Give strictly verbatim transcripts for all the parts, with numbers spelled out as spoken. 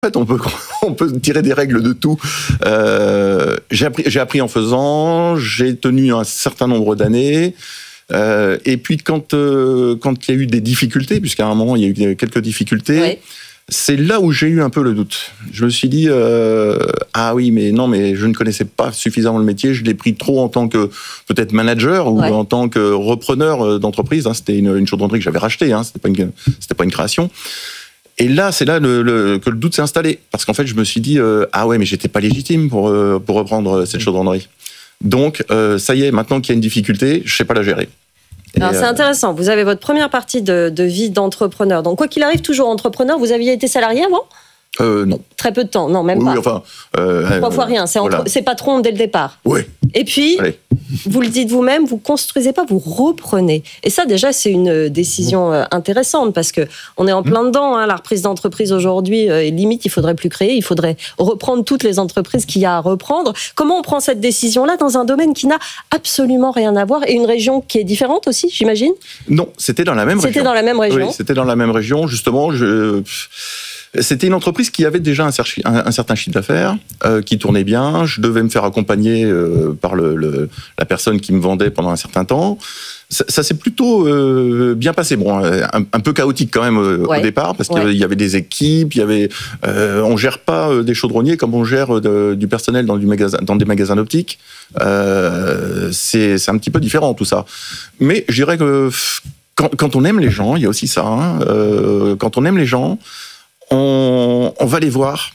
En fait, on peut, on peut tirer des règles de tout. Euh, j'ai appris, j'ai appris en faisant, j'ai tenu un certain nombre d'années. Euh, et puis, quand, euh, quand il y a eu des difficultés, puisqu'à un moment, il y a eu quelques difficultés, oui. C'est là où j'ai eu un peu le doute. Je me suis dit, euh, ah oui, mais non, mais je ne connaissais pas suffisamment le métier. Je l'ai pris trop en tant que, peut-être, manager ou ouais. en tant que repreneur d'entreprise. Hein. C'était une, une chaudronnerie que j'avais rachetée. Hein. C'était pas une, c'était pas une création. Et là, c'est là le, le, que le doute s'est installé. Parce qu'en fait, je me suis dit, euh, ah ouais, mais j'étais pas légitime pour, euh, pour reprendre cette chaudronnerie. Donc, euh, ça y est, maintenant qu'il y a une difficulté, je sais pas la gérer. Alors, c'est intéressant. Vous avez votre première partie de, de vie d'entrepreneur. Donc, quoi qu'il arrive, toujours entrepreneur. Vous aviez été salarié avant ? Euh, non. Très peu de temps, non, même oui, pas. Oui, enfin... Euh, Trois fois rien, c'est, entre... voilà. c'est patron dès le départ. Oui. Et puis, Allez. vous le dites vous-même, vous construisez pas, vous reprenez. Et ça, déjà, c'est une décision euh, intéressante parce que on est en plein dedans. Hein, la reprise d'entreprise aujourd'hui, euh, limite, il faudrait plus créer, il faudrait reprendre toutes les entreprises qu'il y a à reprendre. Comment on prend cette décision-là dans un domaine qui n'a absolument rien à voir et une région qui est différente aussi, j'imagine ? Non, c'était dans la même c'était région. C'était dans la même région. Oui, c'était dans la même région. Justement, je... C'était une entreprise qui avait déjà un, cer- un, un certain chiffre d'affaires, euh, qui tournait bien. Je devais me faire accompagner euh, par le, le, la personne qui me vendait pendant un certain temps. Ça, ça s'est plutôt euh, bien passé. Bon, un, un peu chaotique quand même euh, ouais. au départ, parce qu'il ouais. y avait des équipes, il y avait. Euh, on gère pas des chaudronniers comme on gère de, du personnel dans, du magasin, dans des magasins d'optique. Euh, c'est, c'est un petit peu différent tout ça. Mais je dirais que quand, quand on aime les gens, il y a aussi ça. Hein, euh, quand on aime les gens. On, on va les voir,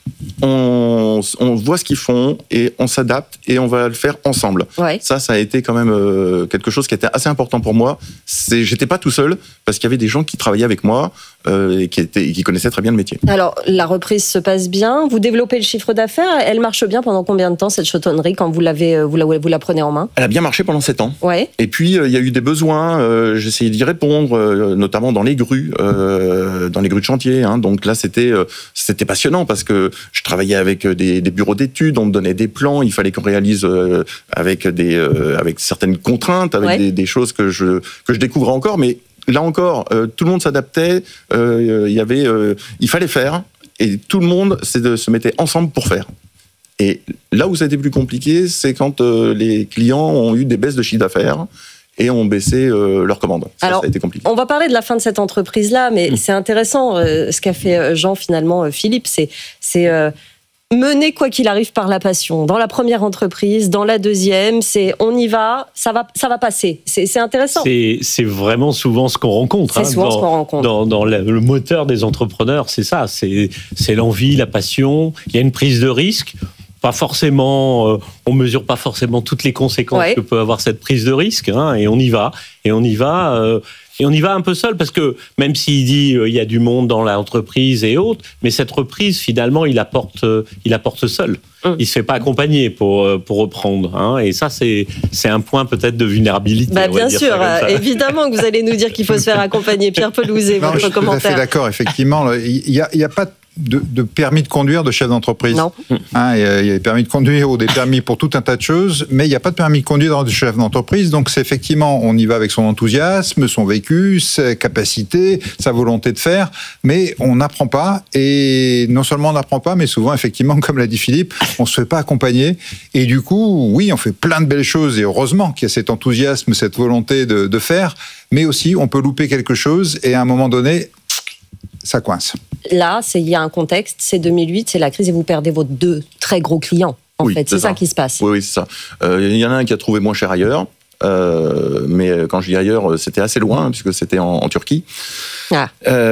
on, on voit ce qu'ils font et on s'adapte et on va le faire ensemble. Ouais. Ça, ça a été quand même euh, quelque chose qui était assez important pour moi. C'est, j'étais pas tout seul parce qu'il y avait des gens qui travaillaient avec moi euh, et qui, étaient, qui connaissaient très bien le métier. Alors, la reprise se passe bien, vous développez le chiffre d'affaires. Elle marche bien pendant combien de temps, cette chaudronnerie, quand vous, l'avez, vous, la, vous la prenez en main ? Elle a bien marché pendant sept ans. Ouais. Et puis, il euh, y a eu des besoins, euh, j'ai essayé d'y répondre, euh, notamment dans les grues, euh, dans les grues de chantier. Hein. Donc là, c'était C'était passionnant parce que je travaillais avec des, des bureaux d'études, on me donnait des plans, il fallait qu'on réalise euh, avec, des, euh, avec certaines contraintes, avec ouais. des, des choses que je, que je découvrais encore. Mais là encore, euh, tout le monde s'adaptait, euh, y avait, euh, il fallait faire et tout le monde se mettait ensemble pour faire. Et là où ça a été plus compliqué, c'est quand euh, les clients ont eu des baisses de chiffre d'affaires et ont baissé euh, leurs commandes. Ça, Alors, ça a été compliqué. On va parler de la fin de cette entreprise-là, mais mmh. c'est intéressant euh, ce qu'a fait Jean, finalement, euh, Philippe, c'est, c'est euh, mener quoi qu'il arrive par la passion. Dans la première entreprise, dans la deuxième, c'est on y va, ça va, ça va passer. C'est, c'est intéressant. C'est, c'est vraiment souvent ce qu'on rencontre. C'est hein, souvent dans, ce qu'on rencontre. Dans, dans le, le moteur des entrepreneurs, c'est ça. C'est, c'est l'envie, la passion. Il y a une prise de risque. Pas forcément, euh, on mesure pas forcément toutes les conséquences ouais. que peut avoir cette prise de risque, hein, et on y va, et on y va, euh, et on y va un peu seul parce que même s'il dit il euh, y a du monde dans l'entreprise et autres, mais cette reprise finalement il apporte, euh, il apporte seul. Hum. Il se fait pas accompagner pour euh, pour reprendre, hein, et ça c'est c'est un point peut-être de vulnérabilité. Bah, bien sûr, euh, évidemment que vous allez nous dire qu'il faut se faire accompagner. Pierre Pelouzet, votre non, je commentaire. Je suis tout à fait d'accord. Effectivement, il y a il y a pas De, de permis de conduire de chef d'entreprise. Non. Hein, il y a des permis de conduire ou des permis pour tout un tas de choses, mais il n'y a pas de permis de conduire de chef d'entreprise. Donc, c'est effectivement, on y va avec son enthousiasme, son vécu, ses capacités, sa volonté de faire, mais on n'apprend pas. Et non seulement on n'apprend pas, mais souvent, effectivement, comme l'a dit Philippe, on ne se fait pas accompagner. Et du coup, oui, on fait plein de belles choses, et heureusement qu'il y a cet enthousiasme, cette volonté de, de faire, mais aussi, on peut louper quelque chose, et à un moment donné, ça coince. Là, c'est, il y a un contexte, c'est deux mille huit, c'est la crise et vous perdez vos deux très gros clients, en oui, fait. C'est, c'est ça. ça qui se passe. Oui, oui, c'est ça. Il euh, y en a un qui a trouvé moins cher ailleurs, euh, mais quand je dis ailleurs, c'était assez loin, puisque c'était en, en Turquie. Ah.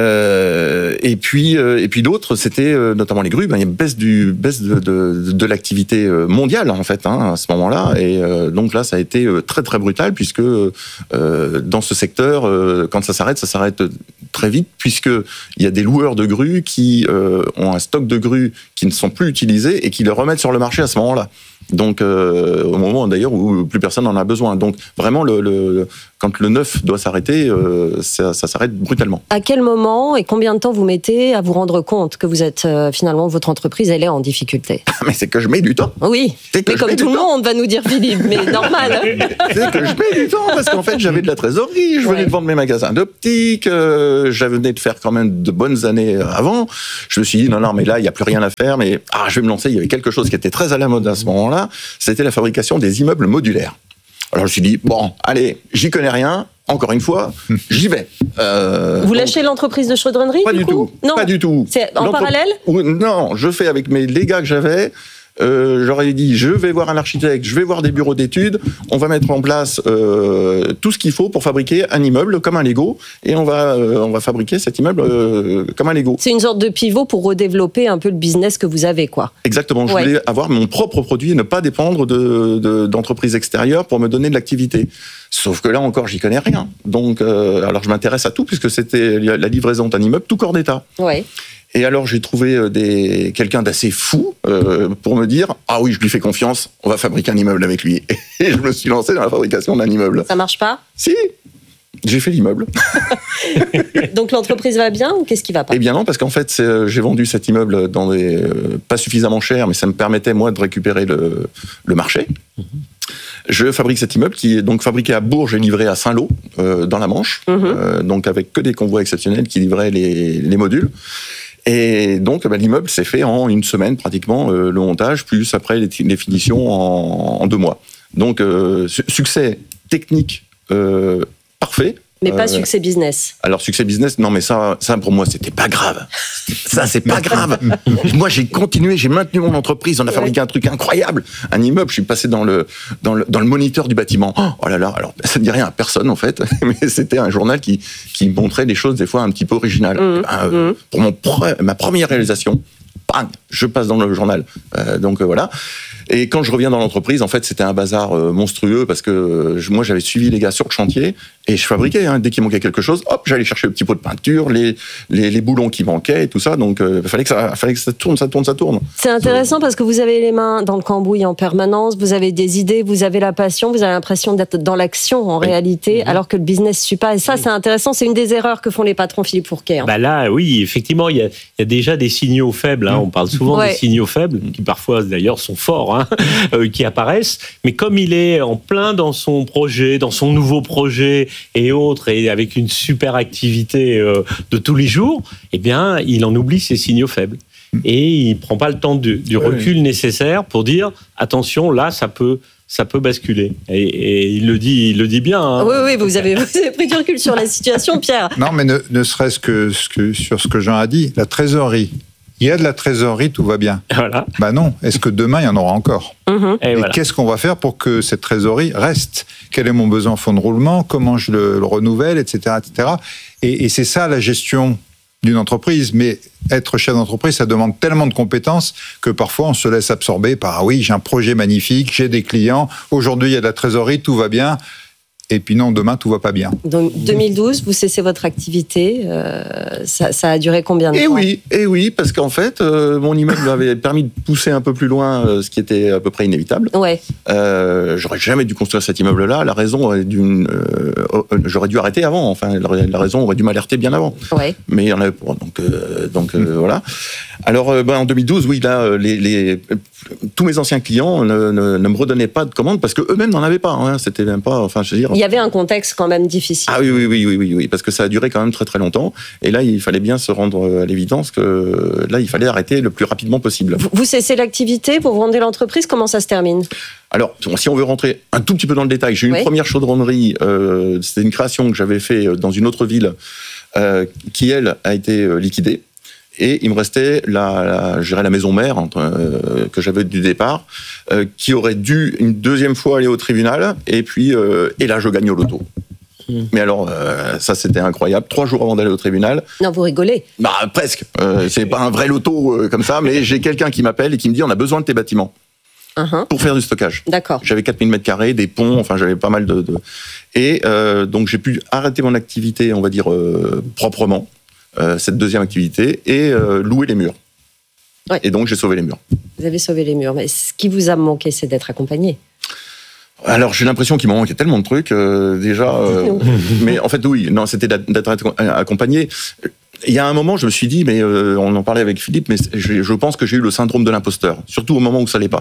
Euh, et puis, euh, et puis d'autres, c'était euh, notamment les grues. Ben, il y a une baisse du baisse de, de, de l'activité mondiale en fait hein, à ce moment-là. Et euh, donc là, ça a été très très brutal puisque euh, dans ce secteur, euh, quand ça s'arrête, ça s'arrête très vite puisque il y a des loueurs de grues qui euh, ont un stock de grues qui ne sont plus utilisés et qui les remettent sur le marché à ce moment-là. Donc, euh, au moment d'ailleurs où plus personne n'en a besoin. Donc, vraiment, le, le, quand le neuf doit s'arrêter, euh, ça, ça s'arrête brutalement. À quel moment et combien de temps vous mettez à vous rendre compte que vous êtes euh, finalement votre entreprise, elle est en difficulté? Mais c'est que je mets du temps. Oui, mais comme tout le monde va nous dire Philippe, mais normal. C'est que je mets du temps parce qu'en fait, j'avais de la trésorerie, je venais ouais. de vendre mes magasins d'optique, euh, j'avais de faire quand même de bonnes années avant. Je me suis dit non, non, mais là, il n'y a plus rien à faire, mais ah, je vais me lancer. Il y avait quelque chose qui était très à la mode à ce moment-là. C'était la fabrication des immeubles modulaires. Alors je me suis dit, bon, allez, j'y connais rien, encore une fois, j'y vais. Euh, Vous donc, lâchez l'entreprise de chaudronnerie Pas du, du coup tout. Non. Pas du tout. C'est en parallèle Non, je fais avec mes, les gars que j'avais. Euh, j'aurais dit, je vais voir un architecte, je vais voir des bureaux d'études, on va mettre en place euh, tout ce qu'il faut pour fabriquer un immeuble comme un Lego, et on va, euh, on va fabriquer cet immeuble euh, comme un Lego. C'est une sorte de pivot pour redévelopper un peu le business que vous avez, quoi. Exactement, je ouais. voulais avoir mon propre produit et ne pas dépendre de, de, d'entreprises extérieures pour me donner de l'activité. Sauf que là encore, j'y connais rien. Donc, euh, alors je m'intéresse à tout, puisque c'était la livraison d'un immeuble tout corps d'état. Ouais. Et alors, j'ai trouvé des, quelqu'un d'assez fou euh, pour me dire « Ah oui, je lui fais confiance, on va fabriquer un immeuble avec lui. » Et je me suis lancé dans la fabrication d'un immeuble. Ça marche pas ? Si, j'ai fait l'immeuble. Donc l'entreprise va bien ou qu'est-ce qui va pas ? Eh bien non, parce qu'en fait, c'est, j'ai vendu cet immeuble dans des, euh, pas suffisamment cher, mais ça me permettait, moi, de récupérer le, le marché. Mmh. Je fabrique cet immeuble qui est donc fabriqué à Bourges et livré à Saint-Lô, euh, dans la Manche, mmh. euh, donc avec que des convois exceptionnels qui livraient les, les modules. Et donc, ben, l'immeuble s'est fait en une semaine, pratiquement, euh, le montage, plus après les, les finitions en, en deux mois. Donc, euh, su- succès technique euh, parfait. Mais pas euh, succès business. Alors, succès business, non, mais ça, ça pour moi, c'était pas grave. Ça, c'est pas grave. Moi, j'ai continué, j'ai maintenu mon entreprise, on a fabriqué ouais. un truc incroyable. Un immeuble, je suis passé dans le, dans le, dans le moniteur du bâtiment. Oh là là, alors, ça ne dit rien à personne, en fait, mais c'était un journal qui, qui montrait des choses, des fois, un petit peu originales. Mmh. Euh, mmh. Pour mon pre- ma première réalisation, bang, je passe dans le journal. Euh, donc, euh, voilà. Et quand je reviens dans l'entreprise, en fait, c'était un bazar euh, monstrueux parce que je, moi, j'avais suivi les gars sur le chantier et je fabriquais. Hein, dès qu'il manquait quelque chose, hop, j'allais chercher le petit pot de peinture, les, les, les boulons qui manquaient et tout ça. Donc, il euh, fallait que ça, fallait que ça tourne, ça tourne, ça tourne. C'est intéressant parce que vous avez les mains dans le cambouis en permanence, vous avez des idées, vous avez la passion, vous avez l'impression d'être dans l'action en oui. réalité, mmh. alors que le business ne suit pas. Et ça, oui. c'est intéressant. C'est une des erreurs que font les patrons Philippe Fourquet. Hein. Bah là, oui, effectivement, il y a, il y a déjà des signaux faibles. Hein. Mmh. On parle souvent ouais. des signaux faibles, qui parfois d'ailleurs sont forts. Hein. qui apparaissent, mais comme il est en plein dans son projet, dans son nouveau projet et autres, et avec une super activité euh, de tous les jours, eh bien, il en oublie ses signaux faibles. Et il prend pas le temps du, du oui, recul oui. nécessaire pour dire, attention, là, ça peut, ça peut basculer. Et, et il le dit, il le dit bien. Hein. Oui, oui, vous avez, vous avez pris du recul sur la situation, Pierre. Non, mais ne, ne serait-ce que, que sur ce que Jean a dit, la trésorerie. Il y a de la trésorerie, tout va bien. Voilà. Ben non. Est-ce que demain, il y en aura encore ? Mmh. Et, et voilà. Qu'est-ce qu'on va faire pour que cette trésorerie reste ? Quel est mon besoin en fonds de roulement ? Comment je le, le renouvelle, et cetera, et cetera. Et, et c'est ça la gestion d'une entreprise. Mais être chef d'entreprise, ça demande tellement de compétences que parfois on se laisse absorber par ah oui, j'ai un projet magnifique, j'ai des clients. Aujourd'hui, il y a de la trésorerie, tout va bien. Et puis non, demain, tout va pas bien. Donc, deux mille douze, vous cessez votre activité. Euh, ça, ça a duré combien de et temps ? Oui, et oui, parce qu'en fait, euh, mon immeuble avait permis de pousser un peu plus loin, euh, ce qui était à peu près inévitable. Ouais. Euh, j'aurais jamais dû construire cet immeuble-là. La raison aurait dû, euh, j'aurais dû arrêter avant. Enfin, la raison aurait dû m'alerter bien avant. Ouais. Mais il y en avait pour. Donc, euh, donc euh, voilà. Alors, euh, ben, en deux mille douze, oui, là, les, les, tous mes anciens clients ne, ne, ne me redonnaient pas de commandes parce que eux-mêmes n'en avaient pas. Hein. C'était même pas. Enfin, je veux dire. Il y avait un contexte quand même difficile. Ah oui, oui, oui, oui, oui, oui, parce que ça a duré quand même très très longtemps. Et là, il fallait bien se rendre à l'évidence que là, il fallait arrêter le plus rapidement possible. Vous, vous cessez l'activité pour vendre l'entreprise. Comment ça se termine ? Alors, si on veut rentrer un tout petit peu dans le détail, j'ai eu une oui. première chaudronnerie. Euh, c'était une création que j'avais fait dans une autre ville euh, qui, elle, a été liquidée. Et il me restait la, la, je dirais la maison mère entre, euh, que j'avais du départ, euh, qui aurait dû une deuxième fois aller au tribunal. Et puis, euh, et là, je gagne au loto. Mmh. Mais alors, euh, ça, c'était incroyable. Trois jours avant d'aller au tribunal. Non, vous rigolez. Bah, presque. Euh, c'est pas un vrai loto euh, comme ça, mais j'ai quelqu'un qui m'appelle et qui me dit on a besoin de tes bâtiments. Uh-huh. Pour faire du stockage. D'accord. J'avais quatre mille mètres carrés, des ponts, enfin j'avais pas mal de... de... Et euh, donc j'ai pu arrêter mon activité, on va dire, euh, proprement, euh, cette deuxième activité, et euh, louer les murs. Ouais. Et donc j'ai sauvé les murs. Vous Vous avez sauvé les murs. Mais ce qui vous a manqué, c'est d'être accompagné. Alors j'ai l'impression qu'il m'en manquait tellement de trucs euh, déjà, euh, mais en fait oui, non, c'était d'être accompagné. Il y a un moment, je me suis dit, mais euh, on en parlait avec Philippe, mais je, je pense que j'ai eu le syndrome de l'imposteur, surtout au moment où ça allait pas.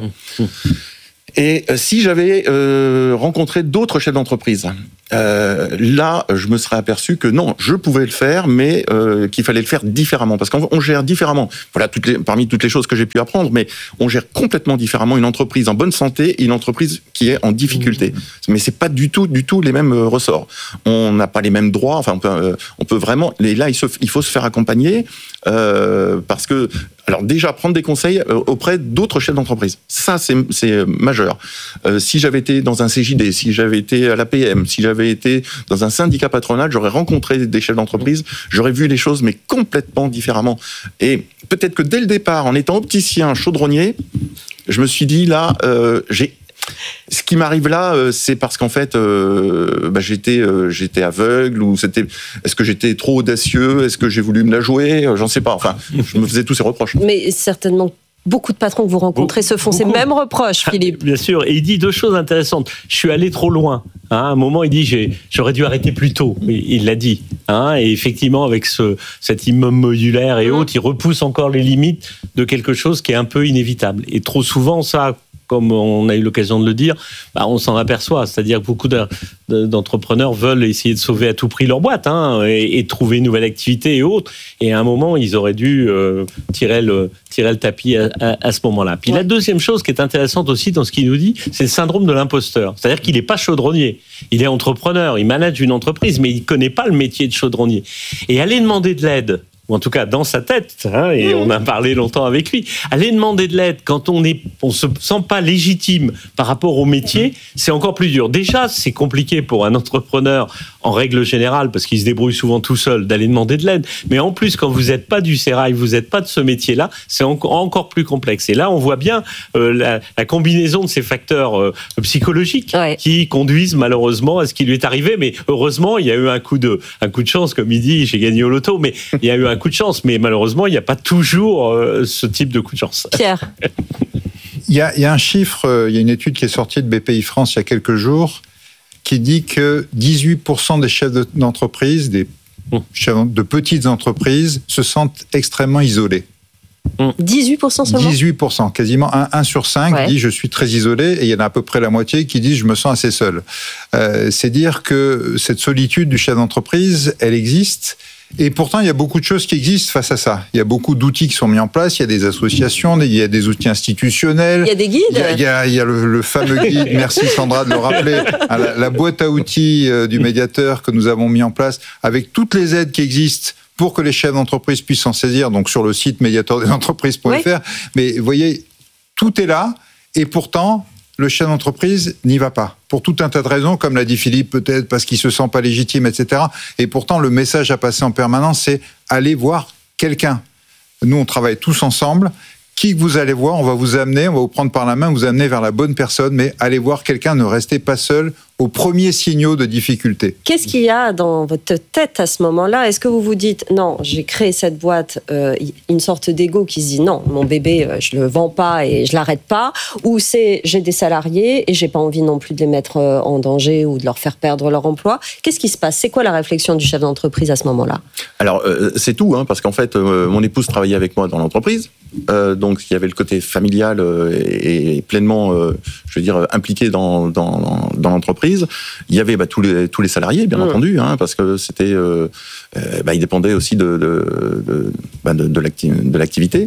Et euh, si j'avais euh, rencontré d'autres chefs d'entreprise, euh, là, je me serais aperçu que non, je pouvais le faire, mais euh, qu'il fallait le faire différemment, parce qu'on on gère différemment. Voilà, toutes les, parmi toutes les choses que j'ai pu apprendre, mais on gère complètement différemment une entreprise en bonne santé et une entreprise qui est en difficulté. Mmh. Mais c'est pas du tout, du tout les mêmes euh, ressorts. On n'a pas les mêmes droits. Enfin, on peut, euh, on peut vraiment. Et là, il, se, il faut se faire accompagner euh, parce que. Alors déjà, prendre des conseils auprès d'autres chefs d'entreprise. Ça, c'est, c'est majeur. Euh, si j'avais été dans un C J D, si j'avais été à l'A P M, si j'avais été dans un syndicat patronal, j'aurais rencontré des chefs d'entreprise, j'aurais vu les choses, mais complètement différemment. Et peut-être que dès le départ, en étant opticien, chaudronnier, je me suis dit, là, euh, j'ai... Ce qui m'arrive là, euh, c'est parce qu'en fait, euh, bah, j'étais, euh, j'étais aveugle, ou c'était, est-ce que j'étais trop audacieux, est-ce que j'ai voulu me la jouer, j'en sais pas. Enfin, je me faisais tous ces reproches. Mais certainement. Beaucoup de patrons que vous rencontrez se font ces mêmes reproches, Philippe. Bien sûr, et il dit deux choses intéressantes. Je suis allé trop loin. Hein, à un moment, il dit j'ai, j'aurais dû arrêter plus tôt. Il l'a dit. Hein, et effectivement, avec ce, cet immeuble modulaire et autres, il repousse encore les limites de quelque chose qui est un peu inévitable. Et trop souvent, ça, comme on a eu l'occasion de le dire, bah on s'en aperçoit. C'est-à-dire que beaucoup de, de, d'entrepreneurs veulent essayer de sauver à tout prix leur boîte hein, et, et trouver une nouvelle activité et autres. Et à un moment, ils auraient dû euh, tirer, le, tirer le tapis à, à, à ce moment-là. Puis ouais. La deuxième chose qui est intéressante aussi dans ce qu'il nous dit, c'est le syndrome de l'imposteur. C'est-à-dire qu'il n'est pas chaudronnier. Il est entrepreneur, il manage une entreprise, mais il ne connaît pas le métier de chaudronnier. Et aller demander de l'aide, ou en tout cas dans sa tête, hein, et on a parlé longtemps avec lui, aller demander de l'aide quand on est, on se sent pas légitime par rapport au métier, c'est encore plus dur. Déjà, c'est compliqué pour un entrepreneur en règle générale, parce qu'il se débrouille souvent tout seul, d'aller demander de l'aide. Mais en plus, quand vous n'êtes pas du sérail, vous n'êtes pas de ce métier-là, c'est en- encore plus complexe. Et là, on voit bien euh, la, la combinaison de ces facteurs euh, psychologiques ouais. qui conduisent malheureusement à ce qui lui est arrivé. Mais heureusement, il y a eu un coup de, un coup de chance, comme il dit, j'ai gagné au loto, mais il y a eu un coup de chance. Mais malheureusement, il n'y a pas toujours euh, ce type de coup de chance. Pierre. Il y a, il y a un chiffre, il y a une étude qui est sortie de B P I France il y a quelques jours, qui dit que dix-huit pour cent des chefs d'entreprise, des chefs de petites entreprises, se sentent extrêmement isolés. dix-huit pour cent seulement ? dix-huit pour cent, quasiment un, un sur cinq ouais. dit je suis très isolé, et il y en a à peu près la moitié qui disent je me sens assez seul. Euh, c'est dire que cette solitude du chef d'entreprise, elle existe. Et pourtant, il y a beaucoup de choses qui existent face à ça. Il y a beaucoup d'outils qui sont mis en place. Il y a des associations, il y a des outils institutionnels. Il y a des guides. Il y a, il y a, il y a le, le fameux guide, merci Sandra de le rappeler, la, la boîte à outils du médiateur que nous avons mis en place avec toutes les aides qui existent pour que les chefs d'entreprise puissent s'en saisir, donc sur le site médiateur des entreprises point f r. Oui. Mais vous voyez, tout est là, et pourtant, le chef d'entreprise n'y va pas. Pour tout un tas de raisons, comme l'a dit Philippe, peut-être parce qu'il ne se sent pas légitime, et cetera. Et pourtant, le message à passer en permanence, c'est aller voir quelqu'un. Nous, on travaille tous ensemble. Qui que vous allez voir, on va vous amener, on va vous prendre par la main, vous amener vers la bonne personne, mais allez voir quelqu'un, ne restez pas seul aux premiers signaux de difficulté. Qu'est-ce qu'il y a dans votre tête à ce moment-là ? Est-ce que vous vous dites, non, j'ai créé cette boîte, euh, une sorte d'ego qui se dit, non, mon bébé, je le vends pas et je l'arrête pas, ou c'est, j'ai des salariés et j'ai pas envie non plus de les mettre en danger ou de leur faire perdre leur emploi. Qu'est-ce qui se passe ? C'est quoi la réflexion du chef d'entreprise à ce moment-là ? Alors, euh, c'est tout, hein, parce qu'en fait, euh, mon épouse travaillait avec moi dans l'entreprise, euh, donc il y avait le côté familial euh, et, et pleinement, euh, je veux dire, impliqué dans, dans, dans l'entreprise. Il y avait bah, tous, les, tous les salariés, bien mmh. entendu, hein, parce que c'était, euh, euh, bah, ils dépendaient aussi de, de, de, bah, de, de, l'acti- de l'activité.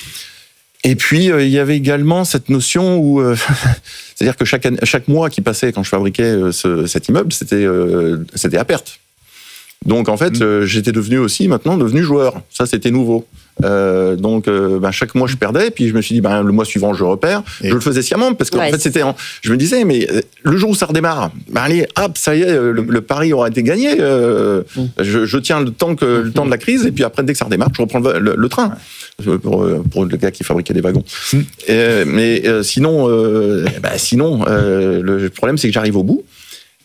Et puis, euh, il y avait également cette notion où, euh, c'est-à-dire que chaque, année, chaque mois qui passait quand je fabriquais euh, ce, cet immeuble, c'était, euh, c'était à perte. Donc, en fait, mmh. euh, j'étais devenu aussi, maintenant, devenu joueur. Ça, c'était nouveau. Euh, donc, euh, ben, chaque mois, je perdais, puis je me suis dit, ben, le mois suivant, je repère. Et je le faisais sciemment, parce qu'en ouais, fait, c'était, en... je me disais, mais le jour où ça redémarre, ben, allez, hop, ça y est, le, le pari aura été gagné. Euh, mmh. je, je tiens le temps, que, le temps de la crise, et puis après, dès que ça redémarre, je reprends le, le, le train. Pour, pour le gars qui fabriquait des wagons. Mmh. Euh, mais euh, sinon, euh, ben, sinon euh, le problème, c'est que j'arrive au bout.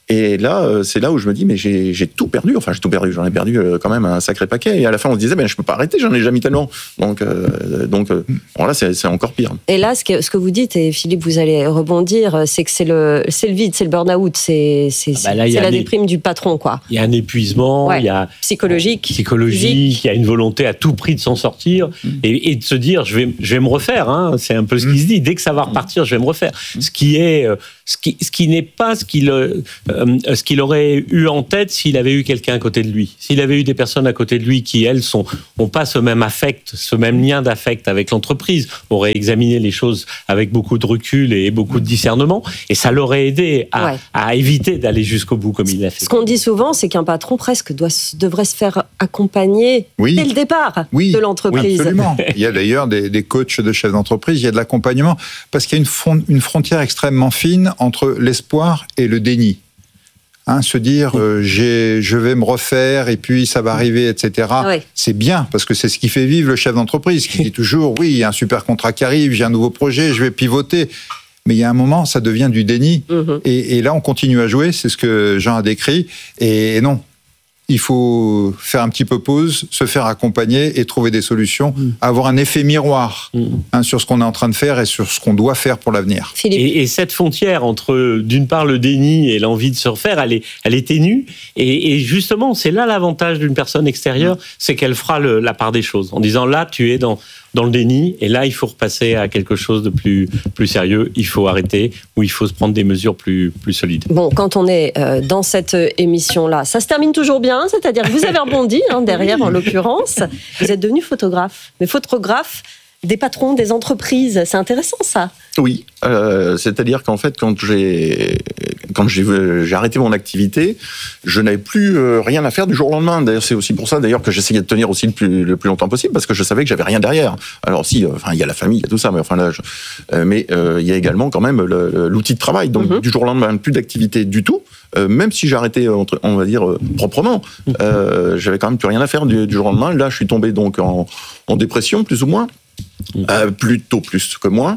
Et là, c'est là où je me dis, mais j'ai, j'ai tout perdu. Enfin, j'ai tout perdu. J'en ai perdu quand même un sacré paquet. Et à la fin, on se disait, ben, je peux pas arrêter. J'en ai déjà mis tellement. Donc, euh, donc, euh, bon, là, c'est, c'est encore pire. Et là, ce que, ce que vous dites, et Philippe, vous allez rebondir, c'est que c'est le, c'est le vide, c'est le burn-out, c'est, c'est, ah bah là, c'est la déprime é... du patron, quoi. Il y a un épuisement, ouais. il y a psychologique, psychologique, il y a une volonté à tout prix de s'en sortir mmh. et, et de se dire, je vais, je vais me refaire. Hein. C'est un peu ce qui mmh. se dit. Dès que ça va repartir, je vais me refaire. Mmh. Ce qui est, ce qui, ce qui n'est pas ce qu'il, euh, ce qu'il aurait eu en tête s'il avait eu quelqu'un à côté de lui. S'il avait eu des personnes à côté de lui qui, elles, sont, ont pas ce même affect, ce même lien d'affect avec l'entreprise, auraient examiné les choses avec beaucoup de recul et beaucoup de discernement, et ça l'aurait aidé à, ouais. à éviter d'aller jusqu'au bout comme il l'a fait. Ce qu'on dit souvent, c'est qu'un patron presque doit, devrait se faire accompagner oui. dès le départ oui. de l'entreprise. Oui, absolument. Il y a d'ailleurs des, des coachs de chefs d'entreprise, il y a de l'accompagnement, parce qu'il y a une, front, une frontière extrêmement fine entre l'espoir et le déni. Hein, se dire euh, j'ai, je vais me refaire et puis ça va arriver, et cetera. Oui. C'est bien parce que c'est ce qui fait vivre le chef d'entreprise qui dit toujours oui, il y a un super contrat qui arrive, j'ai un nouveau projet, je vais pivoter. Mais il y a un moment, ça devient du déni. Mm-hmm. Et, et là, on continue à jouer, c'est ce que Jean a décrit. Et, et non, il faut faire un petit peu pause, se faire accompagner et trouver des solutions, mm. avoir un effet miroir mm. hein, sur ce qu'on est en train de faire et sur ce qu'on doit faire pour l'avenir. Et, et cette frontière entre, d'une part, le déni et l'envie de se refaire, elle est, elle est ténue. Et, et justement, c'est là l'avantage d'une personne extérieure, mm. c'est qu'elle fera le, la part des choses. En disant, là, tu es dans, dans le déni, et là, il faut repasser à quelque chose de plus, plus sérieux. Il faut arrêter, ou il faut se prendre des mesures plus, plus solides. Bon, quand on est euh, dans cette émission-là, ça se termine toujours bien. C'est-à-dire que vous avez rebondi, hein, derrière en l'occurrence, vous êtes devenu photographe. Mais photographe des patrons, des entreprises, c'est intéressant ça. Oui, euh, c'est-à-dire qu'en fait, quand j'ai quand j'ai, j'ai arrêté mon activité, je n'avais plus euh, rien à faire du jour au lendemain. D'ailleurs, c'est aussi pour ça d'ailleurs que j'essayais de tenir aussi le plus, le plus longtemps possible, parce que je savais que j'avais rien derrière. Alors si, enfin, il y a la famille, il y a tout ça, mais enfin là, je, euh, mais euh, il y a également quand même le, l'outil de travail. Donc mm-hmm. du jour au lendemain, plus d'activité du tout. Euh, même si j'ai arrêté, on va dire, euh, proprement, euh, j'avais quand même plus rien à faire du, du jour au lendemain. Là, je suis tombé donc en, en dépression, plus ou moins. Euh, plutôt plus que moi.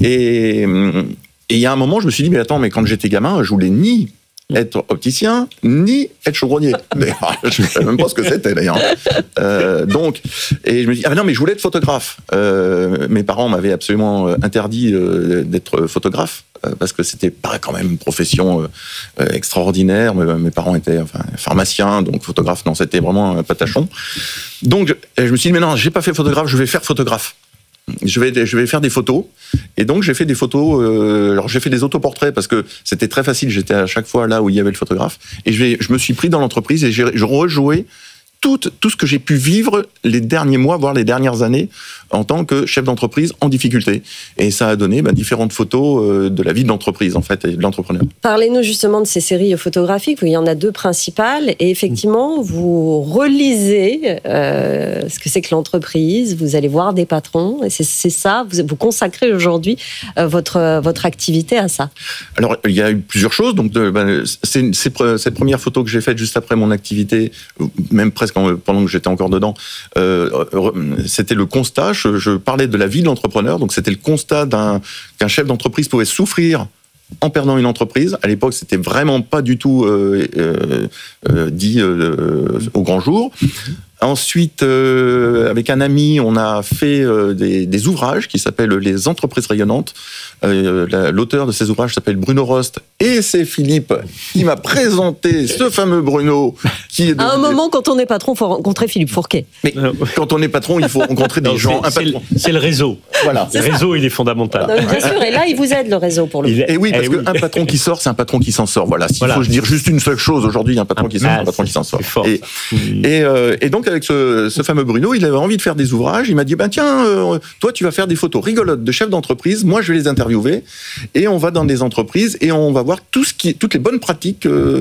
Et il y a un moment, je me suis dit, mais attends, mais quand j'étais gamin, je voulais ni être opticien, ni être chaudronnier. Je ne savais même pas ce que c'était, d'ailleurs. Euh, donc, et je me dis, ah non, mais je voulais être photographe. Euh, mes parents m'avaient absolument interdit euh, d'être photographe, euh, parce que c'était pas quand même une profession euh, extraordinaire. Mes, mes parents étaient enfin, pharmaciens, donc photographe, non, c'était vraiment un patachon. Donc, je, je me suis dit, mais non, j'ai pas fait photographe, je vais faire photographe. Je vais, je vais faire des photos. Et donc, j'ai fait des photos. Euh, alors, j'ai fait des autoportraits parce que c'était très facile. J'étais à chaque fois là où il y avait le photographe. Et je, vais, je me suis pris dans l'entreprise et j'ai, je rejouais tout, tout ce que j'ai pu vivre les derniers mois, voire les dernières années, en tant que chef d'entreprise en difficulté. Et ça a donné bah, différentes photos euh, de la vie de l'entreprise, en fait, et de l'entrepreneur. Parlez-nous justement de ces séries photographiques. Il y en a deux principales. Et effectivement, vous relisez euh, ce que c'est que l'entreprise. Vous allez voir des patrons. Et c'est, c'est ça, vous, vous consacrez aujourd'hui euh, votre, votre activité à ça. Alors, il y a eu plusieurs choses. Donc, de, ben, c'est, c'est, cette première photo que j'ai faite juste après mon activité, même presque pendant que j'étais encore dedans, euh, c'était le constat. Je, je parlais de la vie de l'entrepreneur, donc c'était le constat d'un, qu'un chef d'entreprise pouvait souffrir en perdant une entreprise. À l'époque, c'était vraiment pas du tout euh, euh, euh, dit euh, au grand jour. Ensuite, euh, avec un ami, on a fait euh, des, des ouvrages qui s'appellent Les entreprises rayonnantes. Euh, la, l'auteur de ces ouvrages s'appelle Bruno Rost, et c'est Philippe qui m'a présenté ce fameux Bruno. Qui est de... À un moment, quand on est patron, il faut rencontrer Philippe Fourquet. Mais quand on est patron, il faut rencontrer des non, gens. C'est, c'est, le, c'est le réseau. Voilà. Le réseau, il est fondamental. Non, bien sûr, et là, il vous aide, le réseau, pour le coup. Et oui, parce eh qu'un oui. patron qui sort, c'est un patron qui s'en sort. Voilà. S'il voilà. faut dire juste une seule chose, aujourd'hui, un patron ah, qui sort, ah, un patron qui s'en sort. Et, et, euh, et donc, avec ce, ce fameux Bruno, il avait envie de faire des ouvrages. Il m'a dit, ben tiens, euh, toi, tu vas faire des photos rigolotes de chefs d'entreprise. Moi, je vais les interviewer. Et on va dans des entreprises et on va voir tout ce qui, toutes les bonnes pratiques euh,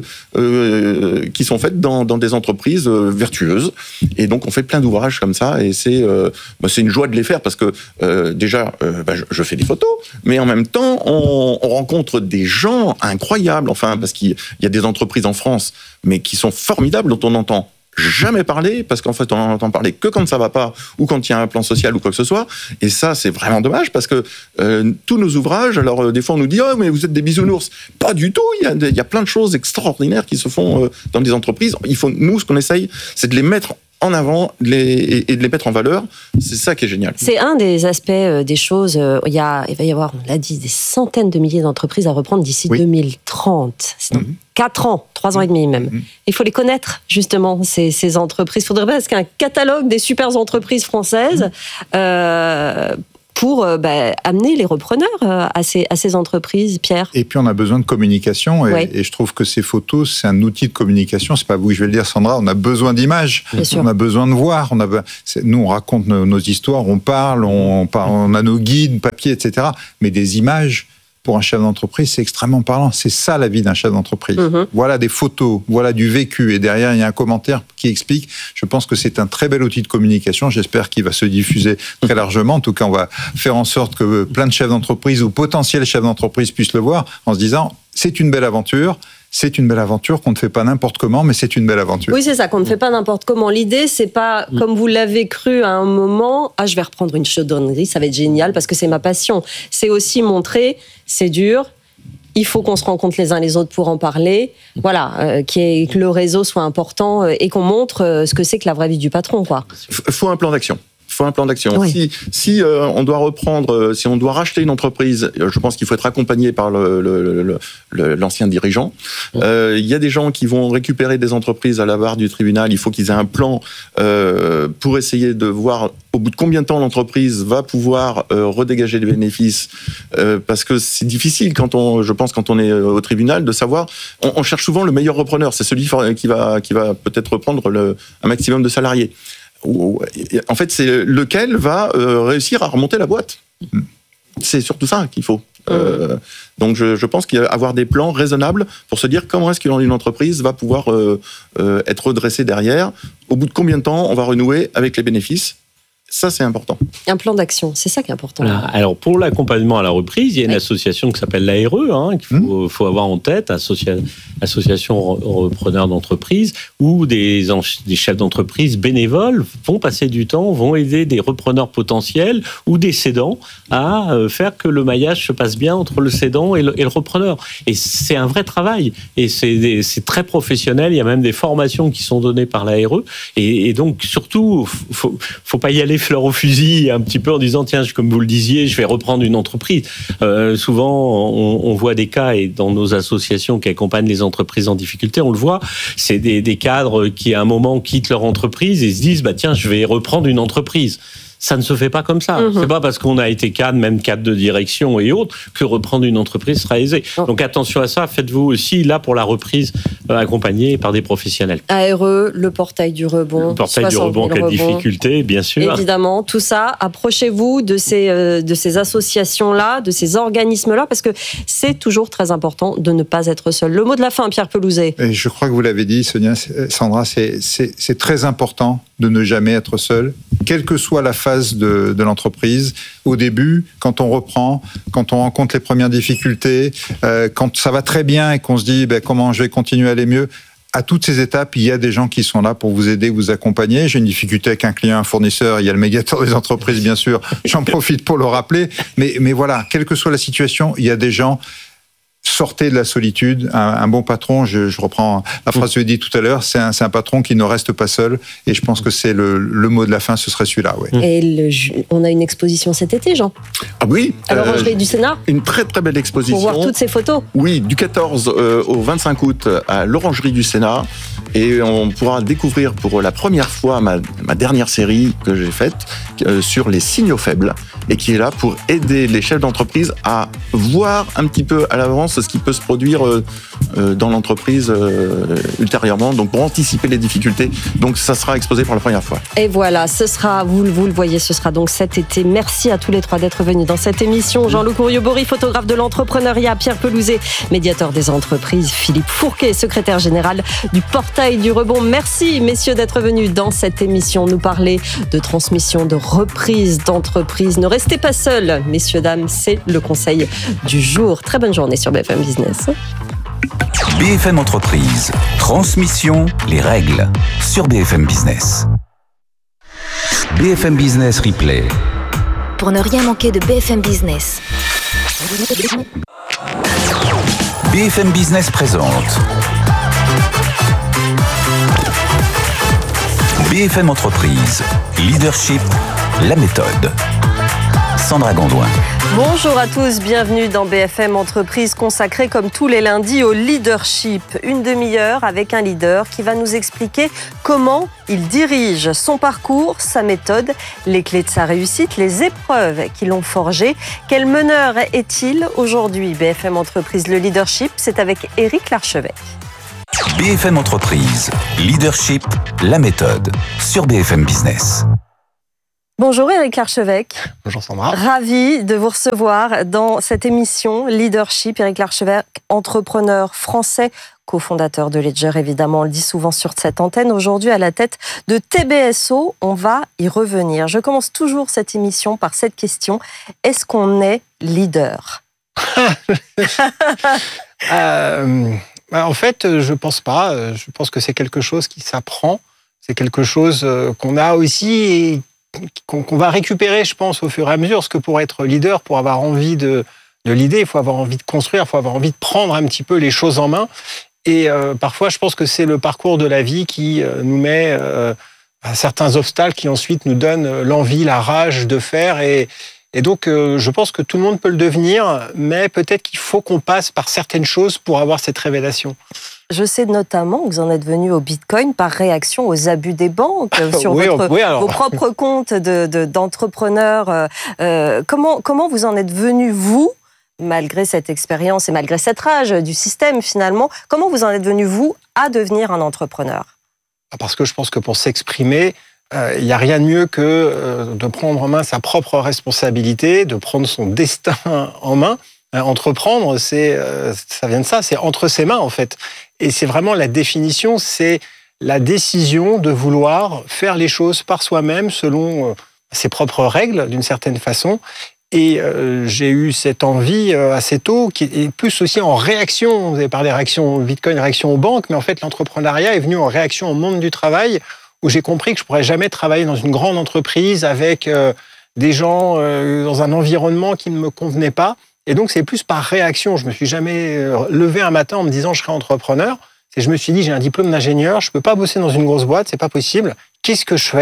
euh, qui sont faites dans, dans des entreprises euh, vertueuses. Et donc, on fait plein d'ouvrages comme ça. Et c'est, euh, bah, c'est une joie de les faire parce que euh, déjà, euh, bah, je, je fais des photos, mais en même temps, on, on rencontre des gens incroyables. Enfin, parce qu'il y a des entreprises en France, mais qui sont formidables, dont on entend jamais parler, parce qu'en fait, on en entend parler que quand ça va pas, ou quand il y a un plan social ou quoi que ce soit. Et ça, c'est vraiment dommage, parce que euh, tous nos ouvrages, alors euh, des fois on nous dit « Oh, mais vous êtes des bisounours ». Pas du tout, il y a, il y a plein de choses extraordinaires qui se font euh, dans des entreprises. Il faut, nous, ce qu'on essaye, c'est de les mettre en avant les, et de les mettre en valeur. C'est ça qui est génial. C'est un des aspects euh, des choses. Euh, il, y a, il va y avoir, on l'a dit, des centaines de milliers d'entreprises à reprendre d'ici oui. deux mille trente. C'est donc mmh. quatre ans, trois ans et demi même. Mmh. Il faut les connaître, justement, ces, ces entreprises. Il faudrait presque un catalogue des super entreprises françaises mmh. euh, pour euh, bah, amener les repreneurs euh, à, ces, à ces entreprises, Pierre. Et puis on a besoin de communication, et, oui. et je trouve que ces photos, c'est un outil de communication. C'est pas vous que je vais le dire, Sandra, on a besoin d'images, on a besoin de voir. On a, nous, on raconte nos, nos histoires, on parle, on, on a nos guides, papier, et cetera. Mais des images, pour un chef d'entreprise, c'est extrêmement parlant. C'est ça la vie d'un chef d'entreprise. Mmh. Voilà des photos, voilà du vécu, et derrière il y a un commentaire qui explique. Je pense que c'est un très bel outil de communication. J'espère qu'il va se diffuser très largement. En tout cas, on va faire en sorte que plein de chefs d'entreprise ou potentiels chefs d'entreprise puissent le voir en se disant c'est une belle aventure. C'est une belle aventure qu'on ne fait pas n'importe comment, mais c'est une belle aventure. Oui, c'est ça, qu'on ne fait pas n'importe comment. L'idée, c'est pas, mmh. comme vous l'avez cru à un moment, ah, je vais reprendre une chaudronnerie, ça va être génial parce que c'est ma passion. C'est aussi montrer, c'est dur, il faut qu'on se rencontre les uns les autres pour en parler. Voilà, euh, que le réseau soit important et qu'on montre euh, ce que c'est que la vraie vie du patron, quoi. Il faut un plan d'action. Il faut un plan d'action. Oui. Si, si euh, on doit reprendre, euh, si on doit racheter une entreprise, je pense qu'il faut être accompagné par le, le, le, le, l'ancien dirigeant. Il euh, y a des gens qui vont récupérer des entreprises à la barre du tribunal. Il faut qu'ils aient un plan euh, pour essayer de voir au bout de combien de temps l'entreprise va pouvoir euh, redégager des bénéfices. Euh, parce que c'est difficile, quand on, je pense, quand on est au tribunal, de savoir. On, on cherche souvent le meilleur repreneur. C'est celui qui va, qui va peut-être reprendre le, un maximum de salariés. En fait, c'est lequel va euh, réussir à remonter la boîte. C'est surtout ça qu'il faut. Euh, donc, je, je pense qu'il y a avoir des plans raisonnables pour se dire comment est-ce qu'une entreprise va pouvoir euh, euh, être redressée derrière. Au bout de combien de temps on va renouer avec les bénéfices. Ça, c'est important. Un plan d'action, c'est ça qui est important. Voilà. Alors, pour l'accompagnement à la reprise, il y a une oui. association qui s'appelle l'A R E, hein, qu'il faut, mmh. faut avoir en tête, associa- association repreneurs d'entreprise, où des, des chefs d'entreprise bénévoles vont passer du temps, vont aider des repreneurs potentiels ou des cédants à faire que le maillage se passe bien entre le cédant et le, et le repreneur. Et c'est un vrai travail. Et c'est, des, c'est très professionnel. Il y a même des formations qui sont données par l'A R E. Et, et donc, surtout, il faut, faut pas y aller fleur au fusil un petit peu en disant tiens, comme vous le disiez, je vais reprendre une entreprise. Euh, souvent, on, on voit des cas, et dans nos associations qui accompagnent les entreprises en difficulté, on le voit, c'est des, des cadres qui à un moment quittent leur entreprise et se disent bah tiens, je vais reprendre une entreprise. Ça ne se fait pas comme ça. Mmh. C'est pas parce qu'on a été cadre, même cadre de direction et autres, que reprendre une entreprise sera aisé. Oh. Donc attention à ça. Faites-vous aussi, là, pour la reprise, euh, accompagné par des professionnels. A R E, le portail du rebond. Le portail du rebond en cas de difficulté, bien sûr. Évidemment, tout ça, approchez-vous de ces, euh, de ces associations-là, de ces organismes-là, parce que c'est toujours très important de ne pas être seul. Le mot de la fin, Pierre Pelouzet. Et je crois que vous l'avez dit, Sonia, Sandra, c'est, c'est, c'est très important de ne jamais être seul, quelle que soit la phase de, de l'entreprise. Au début, quand on reprend, quand on rencontre les premières difficultés, euh, quand ça va très bien et qu'on se dit ben, comment je vais continuer à aller mieux, à toutes ces étapes, il y a des gens qui sont là pour vous aider, vous accompagner. J'ai une difficulté avec un client, un fournisseur, il y a le médiateur des entreprises, bien sûr. J'en profite pour le rappeler. Mais, mais voilà, quelle que soit la situation, il y a des gens. Sortez de la solitude. Un, un bon patron, je, je reprends la phrase que j'ai dit tout à l'heure, c'est un, c'est un patron qui ne reste pas seul. Et je pense que c'est le, le mot de la fin, ce serait celui-là. Ouais. Et le, on a une exposition cet été, Jean. Ah oui. À l'Orangerie euh, du Sénat. Une très très belle exposition. Pour voir toutes ces photos. Oui, du quatorze euh, au vingt-cinq août à l'Orangerie du Sénat. Et on pourra découvrir pour la première fois ma, ma dernière série que j'ai faite euh, sur les signaux faibles, et qui est là pour aider les chefs d'entreprise à voir un petit peu à l'avance ce qui peut se produire euh, euh, dans l'entreprise euh, ultérieurement, donc pour anticiper les difficultés. Donc ça sera exposé pour la première fois. Et voilà, ce sera, vous, vous le voyez, ce sera donc cet été. Merci à tous les trois d'être venus dans cette émission. Jean-Luc Ouriobori, photographe de l'entrepreneuriat, Pierre Pelouzet, médiateur des entreprises, Philippe Fourquet, secrétaire général du Portail du Rebond. Merci, messieurs, d'être venus dans cette émission nous parler de transmission, de reprise d'entreprise. Ne restez pas seuls, messieurs, dames, c'est le conseil du jour. Très bonne journée sur B F M Business. B F M Entreprise, transmission, les règles, sur B F M Business. B F M Business Replay. Pour ne rien manquer de B F M Business. B F M Business présente B F M Entreprise, Leadership, la méthode. Sandra Gondouin. Bonjour à tous, bienvenue dans B F M Entreprise consacrée comme tous les lundis au leadership. Une demi-heure avec un leader qui va nous expliquer comment il dirige son parcours, sa méthode, les clés de sa réussite, les épreuves qui l'ont forgé. Quel meneur est-il aujourd'hui? B F M Entreprise, le leadership, c'est avec Éric Larchevêque. B F M Entreprise, Leadership, la méthode, sur B F M Business. Bonjour Éric Larchevêque. Bonjour Sandra. Ravi de vous recevoir dans cette émission Leadership. Éric Larchevêque, entrepreneur français, cofondateur de Ledger, évidemment, on le dit souvent sur cette antenne. Aujourd'hui, à la tête de T B S O, on va y revenir. Je commence toujours cette émission par cette question. Est-ce qu'on est leader? euh, En fait, je pense pas. Je pense que c'est quelque chose qui s'apprend. C'est quelque chose qu'on a aussi et qu'on va récupérer, je pense, au fur et à mesure. Parce que pour être leader, pour avoir envie de, de l'idée, il faut avoir envie de construire, il faut avoir envie de prendre un petit peu les choses en main. Et euh, parfois, je pense que c'est le parcours de la vie qui euh, nous met euh, à certains obstacles qui ensuite nous donnent l'envie, la rage de faire. Et, et donc, euh, je pense que tout le monde peut le devenir, mais peut-être qu'il faut qu'on passe par certaines choses pour avoir cette révélation. Je sais notamment que vous en êtes venu au Bitcoin par réaction aux abus des banques sur oui, votre, oui, alors... vos propres comptes de, de, d'entrepreneurs. Euh, comment, comment vous en êtes venu, vous, malgré cette expérience et malgré cette rage du système finalement, comment vous en êtes venu, vous, à devenir un entrepreneur? Parce que je pense que pour s'exprimer, il euh, n'y a rien de mieux que euh, de prendre en main sa propre responsabilité, de prendre son destin en main. Euh, entreprendre, c'est, euh, ça vient de ça, c'est entre ses mains en fait. Et c'est vraiment la définition, c'est la décision de vouloir faire les choses par soi-même selon euh, ses propres règles d'une certaine façon. Et euh, j'ai eu cette envie euh, assez tôt, qui est plus aussi en réaction. Vous avez parlé réaction au Bitcoin, réaction aux banques, mais en fait l'entrepreneuriat est venu en réaction au monde du travail, où j'ai compris que je ne pourrais jamais travailler dans une grande entreprise avec euh, des gens euh, dans un environnement qui ne me convenait pas. Et donc, c'est plus par réaction. Je ne me suis jamais levé un matin en me disant « je serai entrepreneur ». Je me suis dit « j'ai un diplôme d'ingénieur, je ne peux pas bosser dans une grosse boîte, ce n'est pas possible. Qu'est-ce que je fais ?»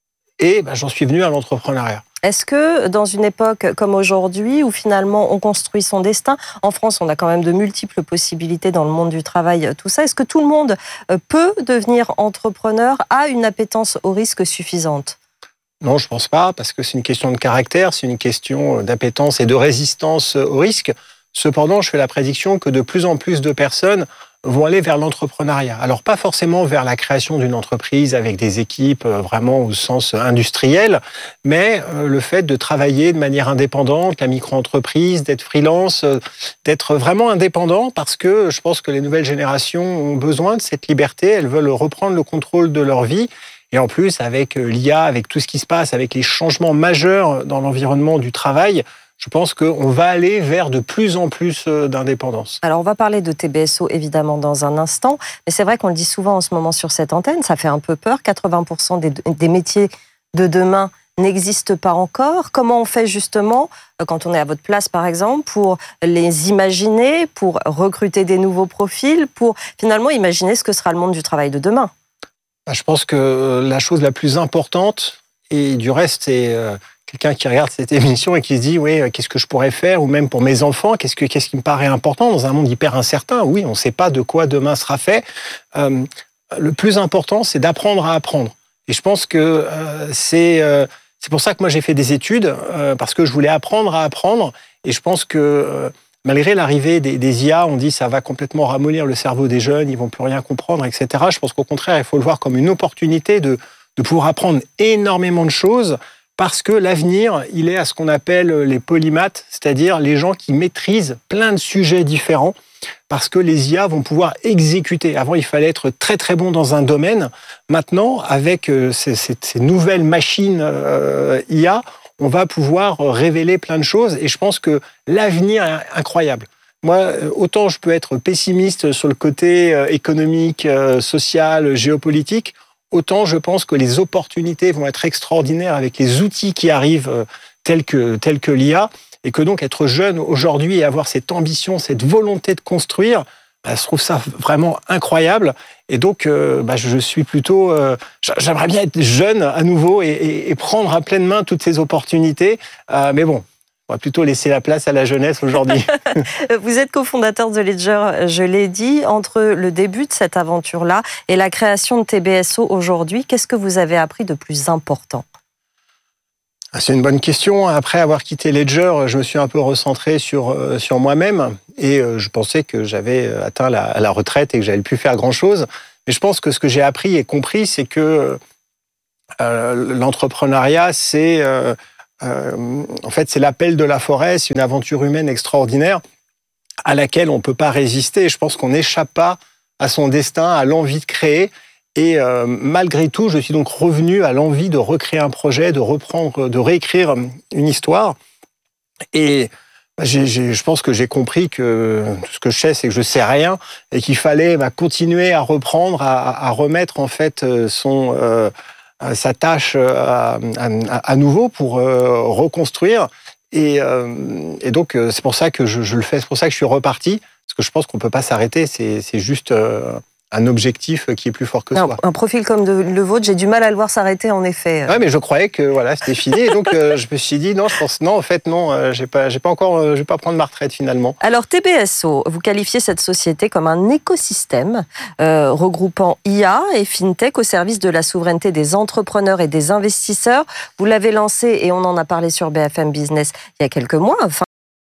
Et ben, j'en suis venu à l'entrepreneuriat. Est-ce que dans une époque comme aujourd'hui, où finalement on construit son destin, en France on a quand même de multiples possibilités dans le monde du travail, tout ça, est-ce que tout le monde peut devenir entrepreneur, a une appétence au risque suffisante ? Non, je ne pense pas, parce que c'est une question de caractère, c'est une question d'appétence et de résistance au risque. Cependant, je fais la prédiction que de plus en plus de personnes vont aller vers l'entrepreneuriat. Alors, pas forcément vers la création d'une entreprise avec des équipes vraiment au sens industriel, mais le fait de travailler de manière indépendante, la micro-entreprise, d'être freelance, d'être vraiment indépendant, parce que je pense que les nouvelles générations ont besoin de cette liberté, elles veulent reprendre le contrôle de leur vie. Et en plus, avec l'I A, avec tout ce qui se passe, avec les changements majeurs dans l'environnement du travail, je pense qu'on va aller vers de plus en plus d'indépendance. Alors, on va parler de T B S O, évidemment, dans un instant. Mais c'est vrai qu'on le dit souvent en ce moment sur cette antenne, ça fait un peu peur. quatre-vingts pour cent des, des métiers de demain n'existent pas encore. Comment on fait, justement, quand on est à votre place, par exemple, pour les imaginer, pour recruter des nouveaux profils, pour finalement imaginer ce que sera le monde du travail de demain ? Je pense que la chose la plus importante, et du reste, c'est quelqu'un qui regarde cette émission et qui se dit « oui, qu'est-ce que je pourrais faire ?» ou même pour mes enfants, qu'est-ce, que, qu'est-ce qui me paraît important dans un monde hyper incertain? Oui, on ne sait pas de quoi demain sera fait. Euh, le plus important, c'est d'apprendre à apprendre. Et je pense que euh, c'est, euh, c'est pour ça que moi j'ai fait des études, euh, parce que je voulais apprendre à apprendre. Et je pense que... Euh, Malgré l'arrivée des, des I A, on dit que ça va complètement ramollir le cerveau des jeunes, ils vont plus rien comprendre, et cetera. Je pense qu'au contraire, il faut le voir comme une opportunité de, de pouvoir apprendre énormément de choses, parce que l'avenir, il est à ce qu'on appelle les polymathes, c'est-à-dire les gens qui maîtrisent plein de sujets différents, parce que les I A vont pouvoir exécuter. Avant, il fallait être très très bon dans un domaine. Maintenant, avec ces, ces, ces nouvelles machines euh, I A, on va pouvoir révéler plein de choses et je pense que l'avenir est incroyable. moi, autant je peux être pessimiste sur le côté économique, social, géopolitique, autant je pense que les opportunités vont être extraordinaires avec les outils qui arrivent tels que, tels que l'I A, et que donc être jeune aujourd'hui et avoir cette ambition, cette volonté de construire, bah, je trouve ça vraiment incroyable. Et donc, euh, bah, je suis plutôt... Euh, j'aimerais bien être jeune à nouveau et, et, et prendre à pleine main toutes ces opportunités. Euh, mais bon, on va plutôt laisser la place à la jeunesse aujourd'hui. Vous êtes cofondateur de Ledger, je l'ai dit. Entre le début de cette aventure-là et la création de T B S O aujourd'hui, qu'est-ce que vous avez appris de plus important ? C'est une bonne question. Après avoir quitté Ledger, je me suis un peu recentré sur, sur moi-même et je pensais que j'avais atteint la, la retraite et que j'allais plus faire grand-chose. Mais je pense que ce que j'ai appris et compris, c'est que euh, l'entrepreneuriat, c'est euh, euh, en fait c'est l'appel de la forêt, c'est une aventure humaine extraordinaire à laquelle on ne peut pas résister. Je pense qu'on n'échappe pas à son destin, à l'envie de créer. Et euh, malgré tout, je suis donc revenu à l'envie de recréer un projet, de reprendre, de réécrire une histoire. Et j'ai, j'ai, je pense que j'ai compris que tout ce que je sais, c'est que je sais rien et qu'il fallait bah, continuer à reprendre, à, à remettre en fait son euh, sa tâche à, à, à nouveau pour euh, reconstruire. Et, euh, et donc c'est pour ça que je, je le fais, c'est pour ça que je suis reparti, parce que je pense qu'on peut pas s'arrêter. C'est, c'est juste euh, un objectif qui est plus fort que non, soi. Un profil comme de, le vôtre, j'ai du mal à le voir s'arrêter, en effet. Ouais, mais je croyais que voilà, c'était fini. Et donc, euh, je me suis dit, non, je pense, non, en fait, non, euh, j'ai pas, j'ai pas encore, euh, je vais pas prendre ma retraite finalement. Alors, T B S O, vous qualifiez cette société comme un écosystème euh, regroupant I A et FinTech au service de la souveraineté des entrepreneurs et des investisseurs. Vous l'avez lancé, et on en a parlé sur B F M Business il y a quelques mois, enfin,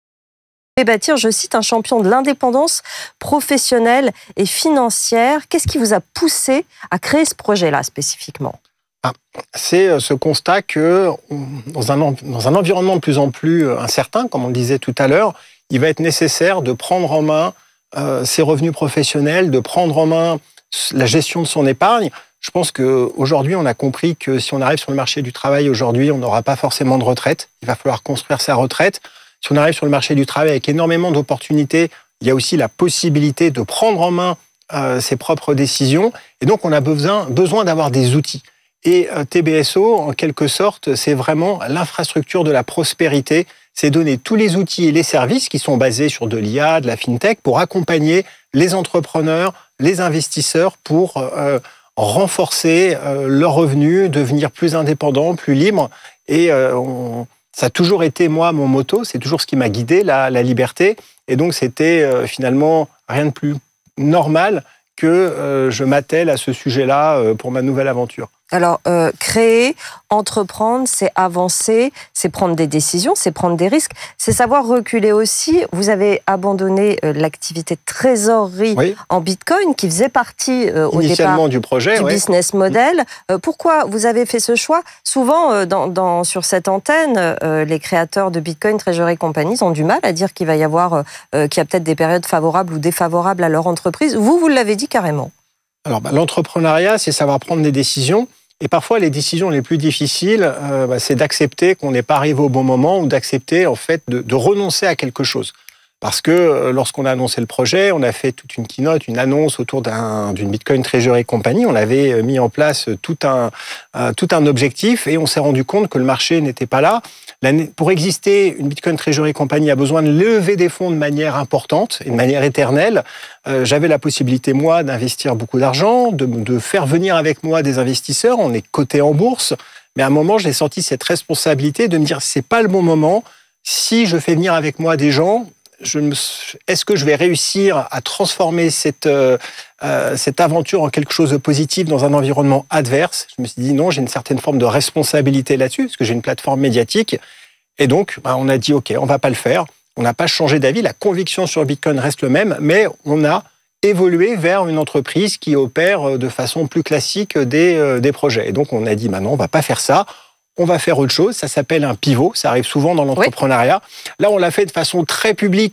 et bâtir, je cite, un champion de l'indépendance professionnelle et financière. Qu'est-ce qui vous a poussé à créer ce projet-là spécifiquement ? ah, C'est ce constat que dans un, dans un environnement de plus en plus incertain, comme on le disait tout à l'heure, il va être nécessaire de prendre en main euh, ses revenus professionnels, de prendre en main la gestion de son épargne. Je pense qu'aujourd'hui, on a compris que si on arrive sur le marché du travail aujourd'hui, on n'aura pas forcément de retraite. Il va falloir construire sa retraite. Si on arrive sur le marché du travail avec énormément d'opportunités, il y a aussi la possibilité de prendre en main euh, ses propres décisions. Et donc, on a besoin, besoin d'avoir des outils. Et euh, T B S O, en quelque sorte, c'est vraiment l'infrastructure de la prospérité. C'est donner tous les outils et les services qui sont basés sur de l'I A, de la FinTech, pour accompagner les entrepreneurs, les investisseurs pour euh, renforcer euh, leurs revenus, devenir plus indépendants, plus libres. Et euh, on... Ça a toujours été, moi, mon motto, c'est toujours ce qui m'a guidé, la, la liberté. Et donc, c'était euh, finalement rien de plus normal que euh, je m'attelle à ce sujet-là euh, pour ma nouvelle aventure. Alors, euh, créer, entreprendre, c'est avancer, c'est prendre des décisions, c'est prendre des risques, c'est savoir reculer aussi. Vous avez abandonné euh, l'activité de trésorerie oui. en Bitcoin, qui faisait partie euh, au départ du projet, du ouais. business model. Euh, pourquoi vous avez fait ce choix ? Souvent, euh, dans, dans, sur cette antenne, euh, les créateurs de Bitcoin, Treasury Companies ont du mal à dire qu'il va y avoir, euh, qu'il y a peut-être des périodes favorables ou défavorables à leur entreprise. Vous, vous l'avez dit carrément. Alors, bah, l'entrepreneuriat, c'est savoir prendre des décisions. Et parfois, les décisions les plus difficiles, euh, bah, c'est d'accepter qu'on n'est pas arrivé au bon moment ou d'accepter, en fait, de, de renoncer à quelque chose. Parce que euh, lorsqu'on a annoncé le projet, on a fait toute une keynote, une annonce autour d'un, d'une Bitcoin Treasury Company. On avait mis en place tout un, euh, tout un objectif et on s'est rendu compte que le marché n'était pas là. Pour exister, une Bitcoin Treasury Company a besoin de lever des fonds de manière importante et de manière éternelle. Euh, j'avais la possibilité, moi, d'investir beaucoup d'argent, de, de faire venir avec moi des investisseurs. On est coté en bourse. Mais à un moment, j'ai senti cette responsabilité de me dire, c'est pas le bon moment. Si je fais venir avec moi des gens, je me, est-ce que je vais réussir à transformer cette, euh, cette aventure en quelque chose de positif dans un environnement adverse ? Je me suis dit non, j'ai une certaine forme de responsabilité là-dessus, parce que j'ai une plateforme médiatique. Et donc, bah, on a dit, OK, on ne va pas le faire. On n'a pas changé d'avis. La conviction sur Bitcoin reste le même, mais on a évolué vers une entreprise qui opère de façon plus classique des, euh, des projets. Et donc, on a dit, bah non, on ne va pas faire ça. On va faire autre chose, ça s'appelle un pivot, ça arrive souvent dans l'entrepreneuriat. Oui. Là, on l'a fait de façon très publique,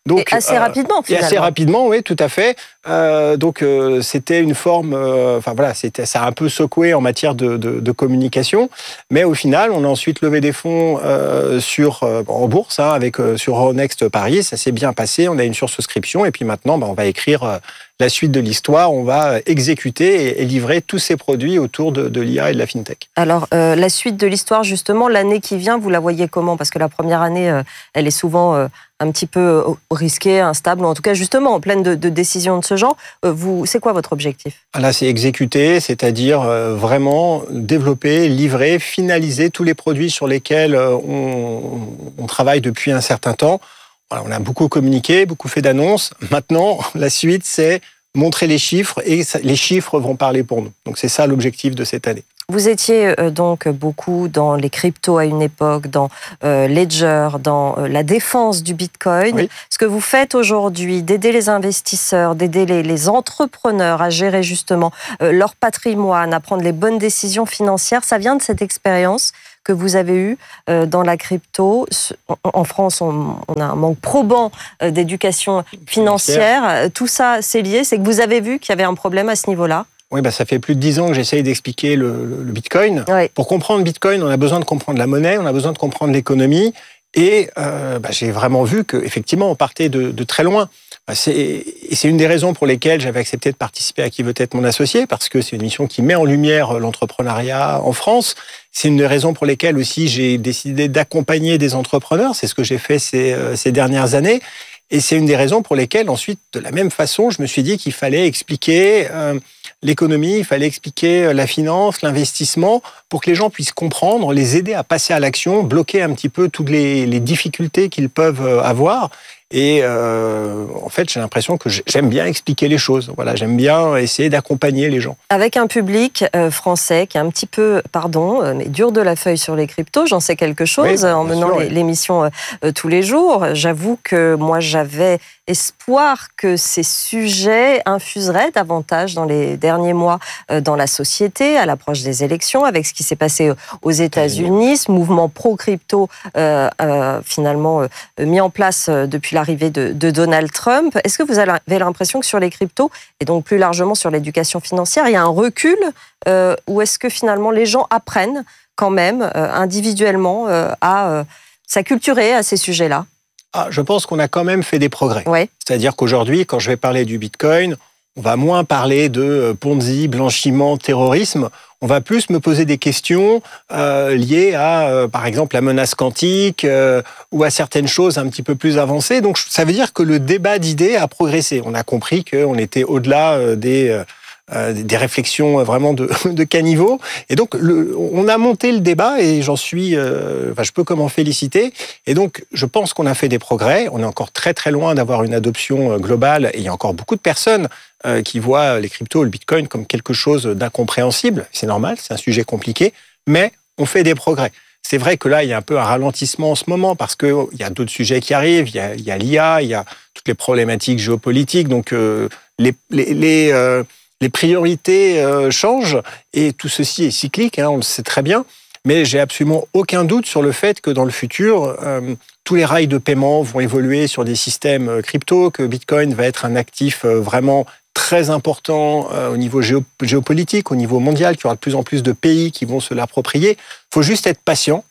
Donc, et assez euh, rapidement, finalement. Et assez rapidement, oui, tout à fait. Euh, donc, euh, c'était une forme... Euh, enfin, voilà, c'était, ça a un peu secoué en matière de, de, de communication. Mais au final, on a ensuite levé des fonds euh, sur, euh, en bourse, hein, avec, euh, sur Euronext Paris. Ça s'est bien passé. On a une sursouscription. Et puis maintenant, bah, on va écrire euh, la suite de l'histoire. On va exécuter et, et livrer tous ces produits autour de, de l'I A et de la FinTech. Alors, euh, la suite de l'histoire, justement, l'année qui vient, vous la voyez comment ? Parce que la première année, euh, elle est souvent... Euh, un petit peu risqué, instable, ou en tout cas justement en pleine de, de décisions de ce genre. Vous, c'est quoi votre objectif ? Là, c'est exécuter, c'est-à-dire vraiment développer, livrer, finaliser tous les produits sur lesquels on, on travaille depuis un certain temps. Voilà, on a beaucoup communiqué, beaucoup fait d'annonces. Maintenant, la suite, c'est montrer les chiffres, et ça, les chiffres vont parler pour nous. Donc c'est ça l'objectif de cette année. Vous étiez donc beaucoup dans les cryptos à une époque, dans euh, Ledger, dans euh, la défense du Bitcoin. Oui. Ce que vous faites aujourd'hui, d'aider les investisseurs, d'aider les, les entrepreneurs à gérer justement euh, leur patrimoine, à prendre les bonnes décisions financières, ça vient de cette expérience que vous avez eue euh, dans la crypto. En France, on, on a un manque probant euh, d'éducation financière. Tout ça, c'est lié. C'est que vous avez vu qu'il y avait un problème à ce niveau-là. Oui, bah ça fait plus de dix ans que j'essaye d'expliquer le, le, le Bitcoin. Oui. Pour comprendre Bitcoin, on a besoin de comprendre la monnaie, on a besoin de comprendre l'économie. Et euh, bah, j'ai vraiment vu qu'effectivement, on partait de, de très loin. Bah, c'est, et c'est une des raisons pour lesquelles j'avais accepté de participer à Qui veut être mon associé, parce que c'est une mission qui met en lumière l'entrepreneuriat en France. C'est une des raisons pour lesquelles aussi j'ai décidé d'accompagner des entrepreneurs. C'est ce que j'ai fait ces, euh, ces dernières années. Et c'est une des raisons pour lesquelles, ensuite, de la même façon, je me suis dit qu'il fallait expliquer euh, l'économie, il fallait expliquer la finance, l'investissement, pour que les gens puissent comprendre, les aider à passer à l'action, bloquer un petit peu toutes les, les difficultés qu'ils peuvent avoir. Et euh, en fait, j'ai l'impression que j'aime bien expliquer les choses. Voilà, j'aime bien essayer d'accompagner les gens. Avec un public euh, français qui est un petit peu, pardon, euh, mais dur de la feuille sur les cryptos, j'en sais quelque chose oui, en menant sûr, les, oui. l'émission euh, tous les jours. J'avoue que moi, j'avais espoir que ces sujets infuseraient davantage dans les derniers mois euh, dans la société, à l'approche des élections, avec ce qui s'est passé aux États-Unis, ce mouvement pro-crypto euh, euh, finalement euh, mis en place euh, depuis l'arrivée de, de Donald Trump. Est-ce que vous avez l'impression que sur les cryptos, et donc plus largement sur l'éducation financière, il y a un recul euh, ou est-ce que finalement les gens apprennent quand même euh, individuellement euh, à euh, s'acculturer à ces sujets-là ? Ah, je pense qu'on a quand même fait des progrès. Ouais. C'est-à-dire qu'aujourd'hui, quand je vais parler du Bitcoin, on va moins parler de Ponzi, blanchiment, terrorisme. On va plus me poser des questions euh, liées à, euh, par exemple, la menace quantique euh, ou à certaines choses un petit peu plus avancées. Donc, ça veut dire que le débat d'idées a progressé. On a compris qu'on était au-delà euh, des... Euh, Euh, des réflexions vraiment de, de caniveau. Et donc, le, on a monté le débat et j'en suis... Euh, enfin, je peux que m'en féliciter. Et donc, je pense qu'on a fait des progrès. On est encore très, très loin d'avoir une adoption globale. Et il y a encore beaucoup de personnes euh, qui voient les cryptos, le Bitcoin, comme quelque chose d'incompréhensible. C'est normal, c'est un sujet compliqué. Mais on fait des progrès. C'est vrai que là, il y a un peu un ralentissement en ce moment parce qu'il y a d'autres sujets qui arrivent. Il y a, il y a l'I A, il y a toutes les problématiques géopolitiques. Donc, euh, les... les, les euh, Les priorités euh, changent et tout ceci est cyclique, hein, on le sait très bien. Mais j'ai absolument aucun doute sur le fait que dans le futur, euh, tous les rails de paiement vont évoluer sur des systèmes crypto, que Bitcoin va être un actif euh, vraiment très important euh, au niveau géo- géopolitique, au niveau mondial, qu'il y aura de plus en plus de pays qui vont se l'approprier. Il faut juste être patient.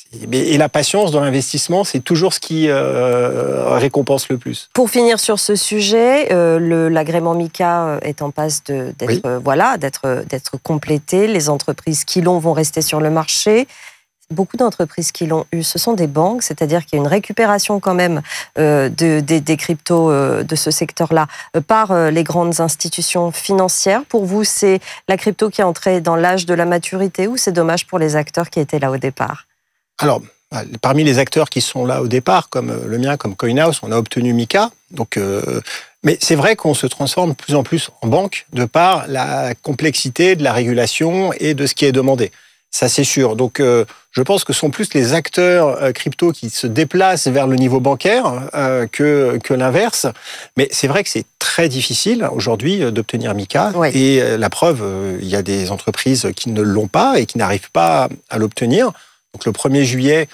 Et la patience dans l'investissement, c'est toujours ce qui euh, récompense le plus. Pour finir sur ce sujet, euh, le, l'agrément MiCA est en passe de, d'être, oui. euh, voilà, d'être, d'être complété. Les entreprises qui l'ont vont rester sur le marché. Beaucoup d'entreprises qui l'ont eu, ce sont des banques, c'est-à-dire qu'il y a une récupération quand même euh, de, de, des cryptos euh, de ce secteur-là euh, par euh, les grandes institutions financières. Pour vous, c'est la crypto qui est entrée dans l'âge de la maturité ou c'est dommage pour les acteurs qui étaient là au départ ? Alors, parmi les acteurs qui sont là au départ, comme le mien, comme CoinHouse, on a obtenu MiCA. Donc, euh, mais c'est vrai qu'on se transforme de plus en plus en banque de par la complexité de la régulation et de ce qui est demandé. Ça, c'est sûr. Donc, euh, je pense que ce sont plus les acteurs euh, crypto qui se déplacent vers le niveau bancaire euh, que, que l'inverse. Mais c'est vrai que c'est très difficile aujourd'hui d'obtenir MiCA. Oui. Et euh, la preuve, euh, il y a des entreprises qui ne l'ont pas et qui n'arrivent pas à l'obtenir. Donc le premier juillet,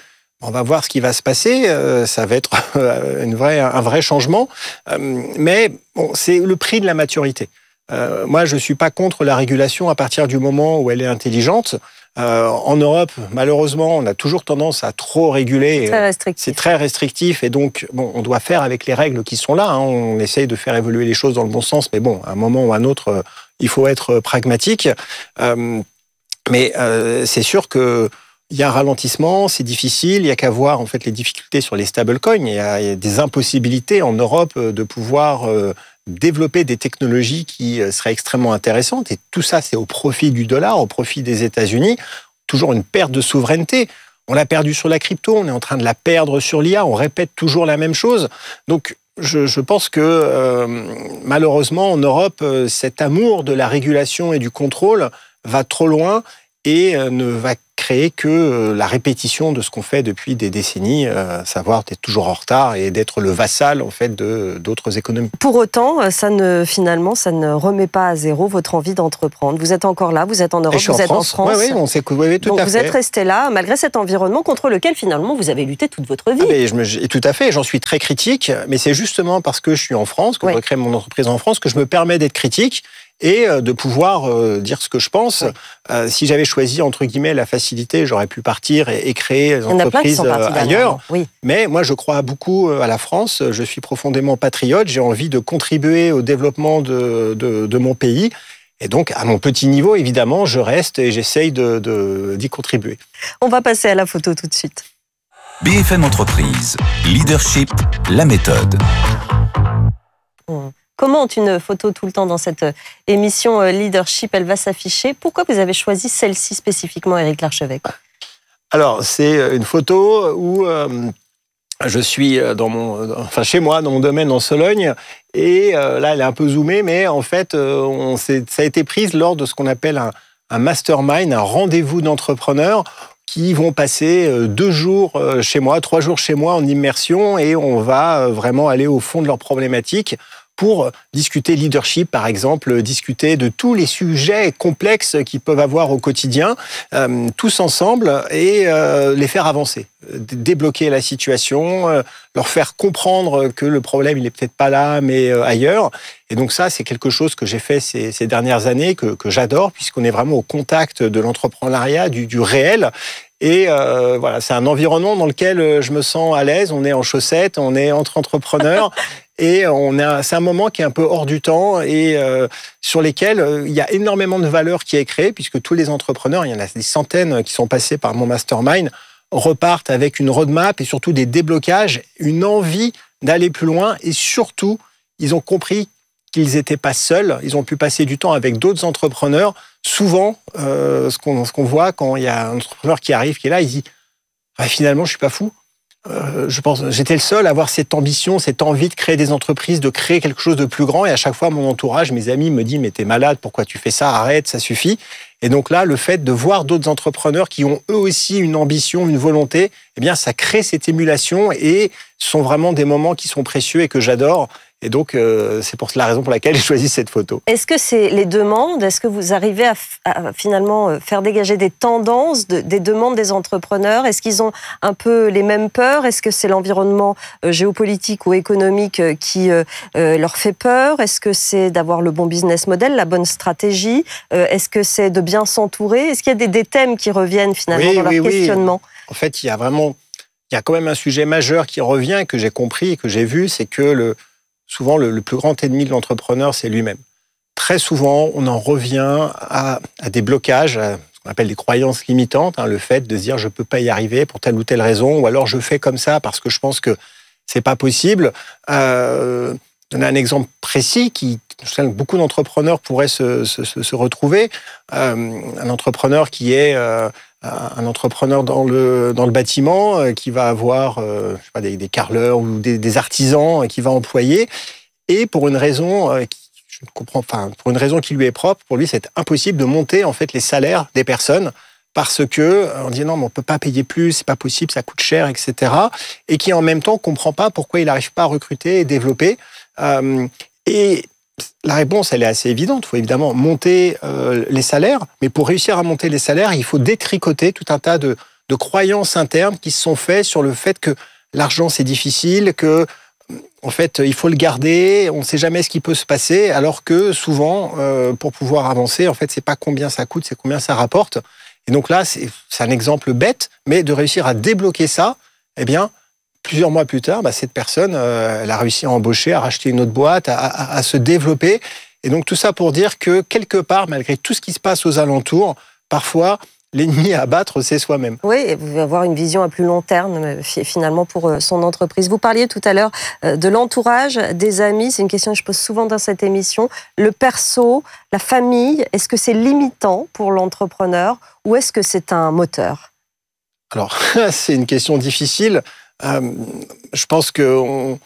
On va voir ce qui va se passer. Euh, ça va être une vraie, un vrai changement. Euh, mais bon, c'est le prix de la maturité. Euh, moi, je ne suis pas contre la régulation à partir du moment où elle est intelligente. Euh, en Europe, malheureusement, on a toujours tendance à trop réguler. C'est très restrictif. C'est très restrictif et donc, bon, on doit faire avec les règles qui sont là. Hein. On essaye de faire évoluer les choses dans le bon sens, mais bon, à un moment ou à un autre, euh, il faut être pragmatique. Euh, mais euh, c'est sûr que il y a un ralentissement, c'est difficile. Il y a qu'à voir en fait les difficultés sur les stablecoins. Il y a, il y a des impossibilités en Europe de pouvoir euh, développer des technologies qui seraient extrêmement intéressantes. Et tout ça, c'est au profit du dollar, au profit des États-Unis. Toujours une perte de souveraineté. On l'a perdu sur la crypto, on est en train de la perdre sur l'I A. On répète toujours la même chose. Donc, je, je pense que euh, malheureusement, en Europe, euh, cet amour de la régulation et du contrôle va trop loin et euh, ne va créer que euh, la répétition de ce qu'on fait depuis des décennies, euh, savoir d'être toujours en retard et d'être le vassal en fait de d'autres économies. Pour autant, ça ne finalement, ça ne remet pas à zéro votre envie d'entreprendre. Vous êtes encore là, vous êtes en Europe, vous en êtes France. en France. Oui, oui, on sait que oui, oui, tout Donc à vous fait. êtes resté là malgré cet environnement contre lequel finalement vous avez lutté toute votre vie. Ah, mais je me, et tout à fait, j'en suis très critique, mais c'est justement parce que je suis en France, que oui. je crée mon entreprise en France, que je me permets d'être critique et de pouvoir euh, dire ce que je pense. Oui. Euh, si j'avais choisi, entre guillemets, la facilité, j'aurais pu partir et, et créer des entreprises euh, ailleurs. Oui. Mais moi, je crois beaucoup à la France. Je suis profondément patriote. J'ai envie de contribuer au développement de, de, de mon pays. Et donc, à mon petit niveau, évidemment, je reste et j'essaye de, de, d'y contribuer. On va passer à la photo tout de suite. B F M Entreprise, leadership, la méthode. Mmh. Commente une photo tout le temps dans cette émission Leadership, elle va s'afficher. Pourquoi vous avez choisi celle-ci spécifiquement, Éric Larchevêque ? Alors, c'est une photo où euh, je suis dans mon, enfin, chez moi, dans mon domaine en Sologne, et euh, là, elle est un peu zoomée, mais en fait, euh, on s'est, ça a été prise lors de ce qu'on appelle un, un mastermind, un rendez-vous d'entrepreneurs qui vont passer deux jours chez moi, trois jours chez moi en immersion, et on va vraiment aller au fond de leurs problématiques pour discuter leadership, par exemple, discuter de tous les sujets complexes qu'ils peuvent avoir au quotidien, euh, tous ensemble, et euh, les faire avancer, débloquer la situation, euh, leur faire comprendre que le problème, il n'est peut-être pas là, mais euh, ailleurs. Et donc ça, c'est quelque chose que j'ai fait ces, ces dernières années, que, que j'adore, puisqu'on est vraiment au contact de l'entrepreneuriat, du, du réel. Et euh, voilà, c'est un environnement dans lequel je me sens à l'aise. On est en chaussettes, on est entre entrepreneurs. Et on a, c'est un moment qui est un peu hors du temps et euh, sur lesquels euh, il y a énormément de valeur qui est créée, puisque tous les entrepreneurs, il y en a des centaines qui sont passés par mon mastermind, repartent avec une roadmap et surtout des déblocages, une envie d'aller plus loin, et surtout, ils ont compris qu'ils n'étaient pas seuls, ils ont pu passer du temps avec d'autres entrepreneurs. Souvent, euh, ce, qu'on, ce qu'on voit quand il y a un entrepreneur qui arrive, qui est là, il dit ah, « finalement, je ne suis pas fou ». Euh, je pense, j'étais le seul à avoir cette ambition, cette envie de créer des entreprises, de créer quelque chose de plus grand. Et à chaque fois, mon entourage, mes amis me disent « mais t'es malade, pourquoi tu fais ça? Arrête, ça suffit ». Et donc là, le fait de voir d'autres entrepreneurs qui ont eux aussi une ambition, une volonté, eh bien, ça crée cette émulation et ce sont vraiment des moments qui sont précieux et que j'adore. Et donc, euh, c'est pour la raison pour laquelle j'ai choisi cette photo. Est-ce que c'est les demandes? Est-ce que vous arrivez à, f- à finalement faire dégager des tendances, de, des demandes des entrepreneurs? Est-ce qu'ils ont un peu les mêmes peurs? Est-ce que c'est l'environnement euh, géopolitique ou économique euh, qui euh, euh, leur fait peur? Est-ce que c'est d'avoir le bon business model, la bonne stratégie? euh, Est-ce que c'est de bien s'entourer? Est-ce qu'il y a des, des thèmes qui reviennent finalement oui, dans oui, leur oui. questionnement? En fait, il y a vraiment, il y a quand même un sujet majeur qui revient et que j'ai compris et que j'ai vu, c'est que le souvent, le, le plus grand ennemi de l'entrepreneur, c'est lui-même. Très souvent, on en revient à, à des blocages, à ce qu'on appelle des croyances limitantes, hein, le fait de se dire « je ne peux pas y arriver pour telle ou telle raison » ou alors « je fais comme ça parce que je pense que ce n'est pas possible euh, ». Donner un exemple précis qui, je sais que beaucoup d'entrepreneurs pourraient se, se, se retrouver. Euh, un entrepreneur qui est... Euh, un entrepreneur dans le, dans le bâtiment euh, qui va avoir euh, je sais pas, des, des carreleurs ou des, des artisans euh, qui va employer, et pour une raison euh, qui, je comprends, enfin, pour une raison qui lui est propre, pour lui c'est impossible de monter en fait les salaires des personnes parce que on dit non mais on peut pas payer plus, c'est pas possible, ça coûte cher, et cetera. Et qui en même temps comprend pas pourquoi il n'arrive pas à recruter et développer. Euh, et la réponse, elle est assez évidente. Il faut évidemment monter euh, les salaires, mais pour réussir à monter les salaires, il faut détricoter tout un tas de, de croyances internes qui se sont faites sur le fait que l'argent, c'est difficile, que en fait, il faut le garder, on ne sait jamais ce qui peut se passer, alors que souvent, euh, pour pouvoir avancer, en fait, c'est pas combien ça coûte, c'est combien ça rapporte. Et donc là, c'est, c'est un exemple bête, mais de réussir à débloquer ça, eh bien, plusieurs mois plus tard, bah, cette personne, euh, elle a réussi à embaucher, à racheter une autre boîte, à, à, à se développer. Et donc tout ça pour dire que quelque part, malgré tout ce qui se passe aux alentours, parfois, l'ennemi à abattre, c'est soi-même. Oui, et vous pouvez avoir une vision à plus long terme, finalement, pour son entreprise. Vous parliez tout à l'heure de l'entourage, des amis. C'est une question que je pose souvent dans cette émission. Le perso, la famille, est-ce que c'est limitant pour l'entrepreneur ou est-ce que c'est un moteur ? Alors, c'est une question difficile. Euh, je pense qu'on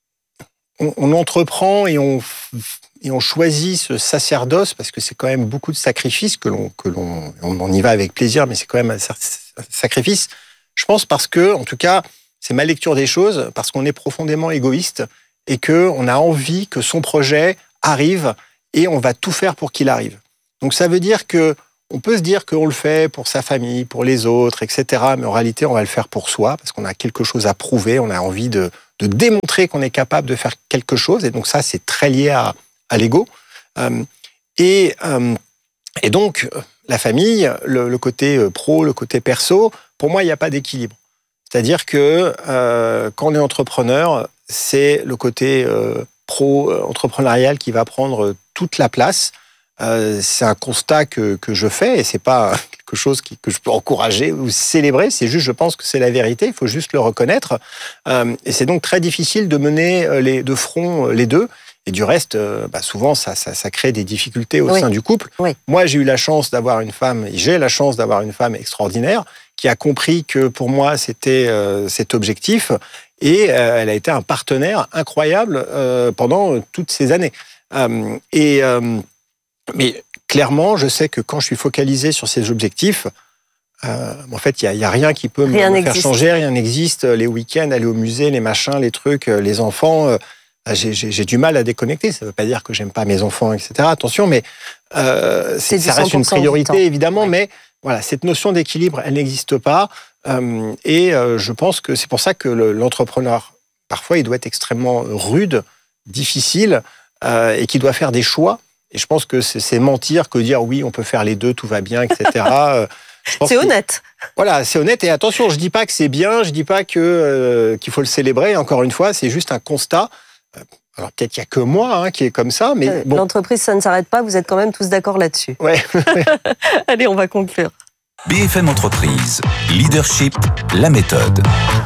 on, on entreprend et on... Et on choisit ce sacerdoce parce que c'est quand même beaucoup de sacrifices que l'on, que l'on, on y va avec plaisir, mais c'est quand même un sacrifice. Je pense parce que, en tout cas, c'est ma lecture des choses, parce qu'on est profondément égoïste et que on a envie que son projet arrive et on va tout faire pour qu'il arrive. Donc ça veut dire que on peut se dire qu'on le fait pour sa famille, pour les autres, et cetera. Mais en réalité, on va le faire pour soi parce qu'on a quelque chose à prouver, on a envie de, de démontrer qu'on est capable de faire quelque chose. Et donc ça, c'est très lié à à l'ego. Euh, et, euh, et donc, la famille, le, le côté pro, le côté perso, pour moi, il n'y a pas d'équilibre. C'est-à-dire que euh, quand on est entrepreneur, c'est le côté euh, pro-entrepreneurial qui va prendre toute la place. Euh, c'est un constat que, que je fais et c'est pas quelque chose qui, que je peux encourager ou célébrer. C'est juste, je pense que c'est la vérité. Il faut juste le reconnaître. Euh, et c'est donc très difficile de mener les, de front les deux. Et du reste, bah souvent, ça, ça, ça crée des difficultés au oui. sein du couple. Oui. Moi, j'ai eu la chance d'avoir une femme, j'ai la chance d'avoir une femme extraordinaire qui a compris que pour moi, c'était euh, cet objectif. Et euh, elle a été un partenaire incroyable euh, pendant toutes ces années. Euh, et, euh, mais clairement, je sais que quand je suis focalisé sur ces objectifs, euh, en fait, il n'y a, a rien qui peut rien me faire changer, rien n'existe. Les week-ends, aller au musée, les machins, les trucs, les enfants... Euh, J'ai, j'ai, j'ai du mal à déconnecter. Ça ne veut pas dire que j'aime pas mes enfants, et cetera. Attention, mais euh, c'est, ça reste une priorité, évidemment. Ouais. Mais voilà, cette notion d'équilibre, elle n'existe pas. Euh, et euh, je pense que c'est pour ça que le, l'entrepreneur, parfois, il doit être extrêmement rude, difficile, euh, et qu'il doit faire des choix. Et je pense que c'est, c'est mentir que dire oui, on peut faire les deux, tout va bien, et cetera. Je pense c'est que, honnête. Voilà, c'est honnête. Et attention, je dis pas que c'est bien, je dis pas que euh, qu'il faut le célébrer. Encore une fois, c'est juste un constat. Alors peut-être qu'il n'y a que moi hein, qui est comme ça, mais euh, bon. L'entreprise, ça ne s'arrête pas, vous êtes quand même tous d'accord là-dessus. Ouais. Allez, on va conclure. B F M Entreprise, leadership, la méthode.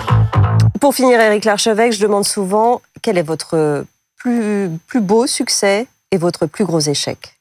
Pour finir, Éric Larchevêque, je demande souvent quel est votre plus, plus beau succès et votre plus gros échec.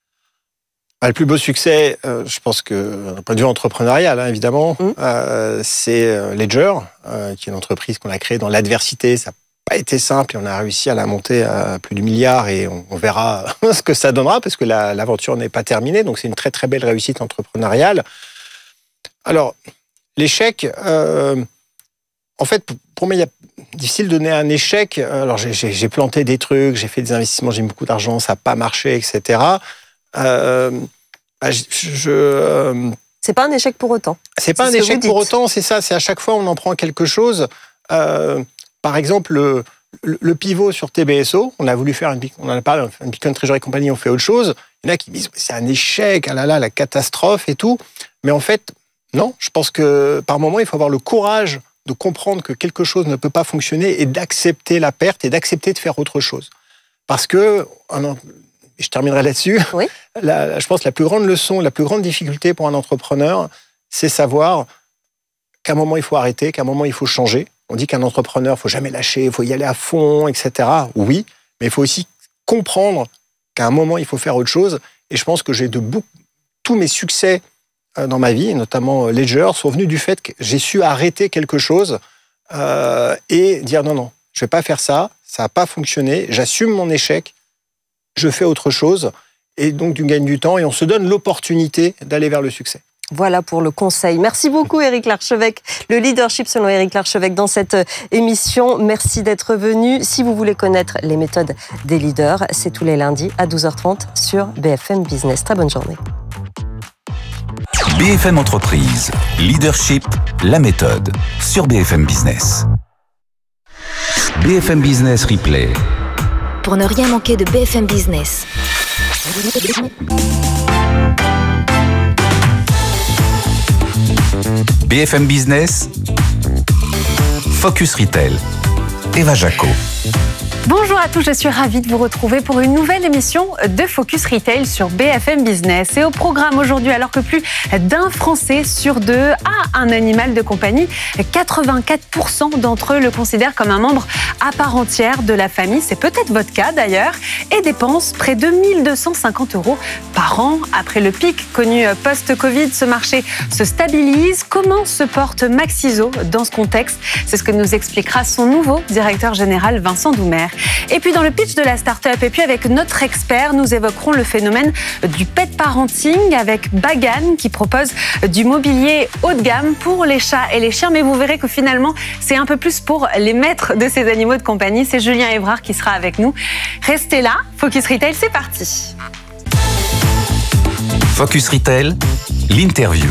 Le plus beau succès, euh, je pense que, d'un point de vue entrepreneurial, hein, évidemment, mmh. euh, c'est Ledger, euh, qui est une entreprise qu'on a créée dans l'adversité. Ça n'a pas été simple et on a réussi à la monter à plus du milliard et on, on verra ce que ça donnera parce que la, l'aventure n'est pas terminée. Donc, c'est une très, très belle réussite entrepreneuriale. Alors, l'échec, euh, en fait, pour moi, il est difficile de donner un échec. Alors, j'ai, j'ai, j'ai planté des trucs, j'ai fait des investissements, j'ai mis beaucoup d'argent, ça n'a pas marché, et cetera. Euh, bah, je, je, euh, c'est pas un échec pour autant. C'est pas c'est un échec pour autant, c'est ça. C'est à chaque fois on en prend quelque chose. Euh, par exemple, le, le, le pivot sur T B S O, on a voulu faire une, on en a parlé, une Bitcoin Treasury Company, on fait autre chose. Il y en a qui disent c'est un échec, ah là là, la catastrophe et tout. Mais en fait, non. Je pense que par moment il faut avoir le courage de comprendre que quelque chose ne peut pas fonctionner et d'accepter la perte et d'accepter de faire autre chose. Parce que je terminerai là-dessus. Oui. La, je pense que la plus grande leçon, la plus grande difficulté pour un entrepreneur, c'est savoir qu'à un moment, il faut arrêter, qu'à un moment, il faut changer. On dit qu'un entrepreneur, il ne faut jamais lâcher, il faut y aller à fond, et cetera. Oui, mais il faut aussi comprendre qu'à un moment, il faut faire autre chose. Et je pense que j'ai de beaucoup, tous mes succès dans ma vie, notamment Ledger, sont venus du fait que j'ai su arrêter quelque chose euh, et dire non, non, je ne vais pas faire ça, ça n'a pas fonctionné, j'assume mon échec, je fais autre chose, et donc tu gagnes du temps, et on se donne l'opportunité d'aller vers le succès. Voilà pour le conseil. Merci beaucoup Éric Larchevêque. Le leadership selon Éric Larchevêque dans cette émission. Merci d'être venu. Si vous voulez connaître les méthodes des leaders, c'est tous les lundis à douze heures trente sur B F M Business. Très bonne journée. B F M Entreprise, leadership, la méthode, sur B F M Business. B F M Business Replay. Pour ne rien manquer de B F M Business. B F M Business, Focus Retail, Eva Jaco. Bonjour à tous, je suis ravie de vous retrouver pour une nouvelle émission de Focus Retail sur B F M Business. Et au programme aujourd'hui, alors que plus d'un Français sur deux a un animal de compagnie, quatre-vingt-quatre pour cent d'entre eux le considèrent comme un membre à part entière de la famille. C'est peut-être votre cas d'ailleurs. Et dépensent près de mille deux cent cinquante euros par an. Après le pic connu post-Covid, ce marché se stabilise. Comment se porte Maxiso dans ce contexte? C'est ce que nous expliquera son nouveau directeur général, Vincent Doumer. Et puis dans le pitch de la start-up, et puis avec notre expert, nous évoquerons le phénomène du pet parenting avec Bagan qui propose du mobilier haut de gamme pour les chats et les chiens. Mais vous verrez que finalement, c'est un peu plus pour les maîtres de ces animaux de compagnie. C'est Julien Evrard qui sera avec nous. Restez là, Focus Retail, c'est parti. Focus Retail, l'interview.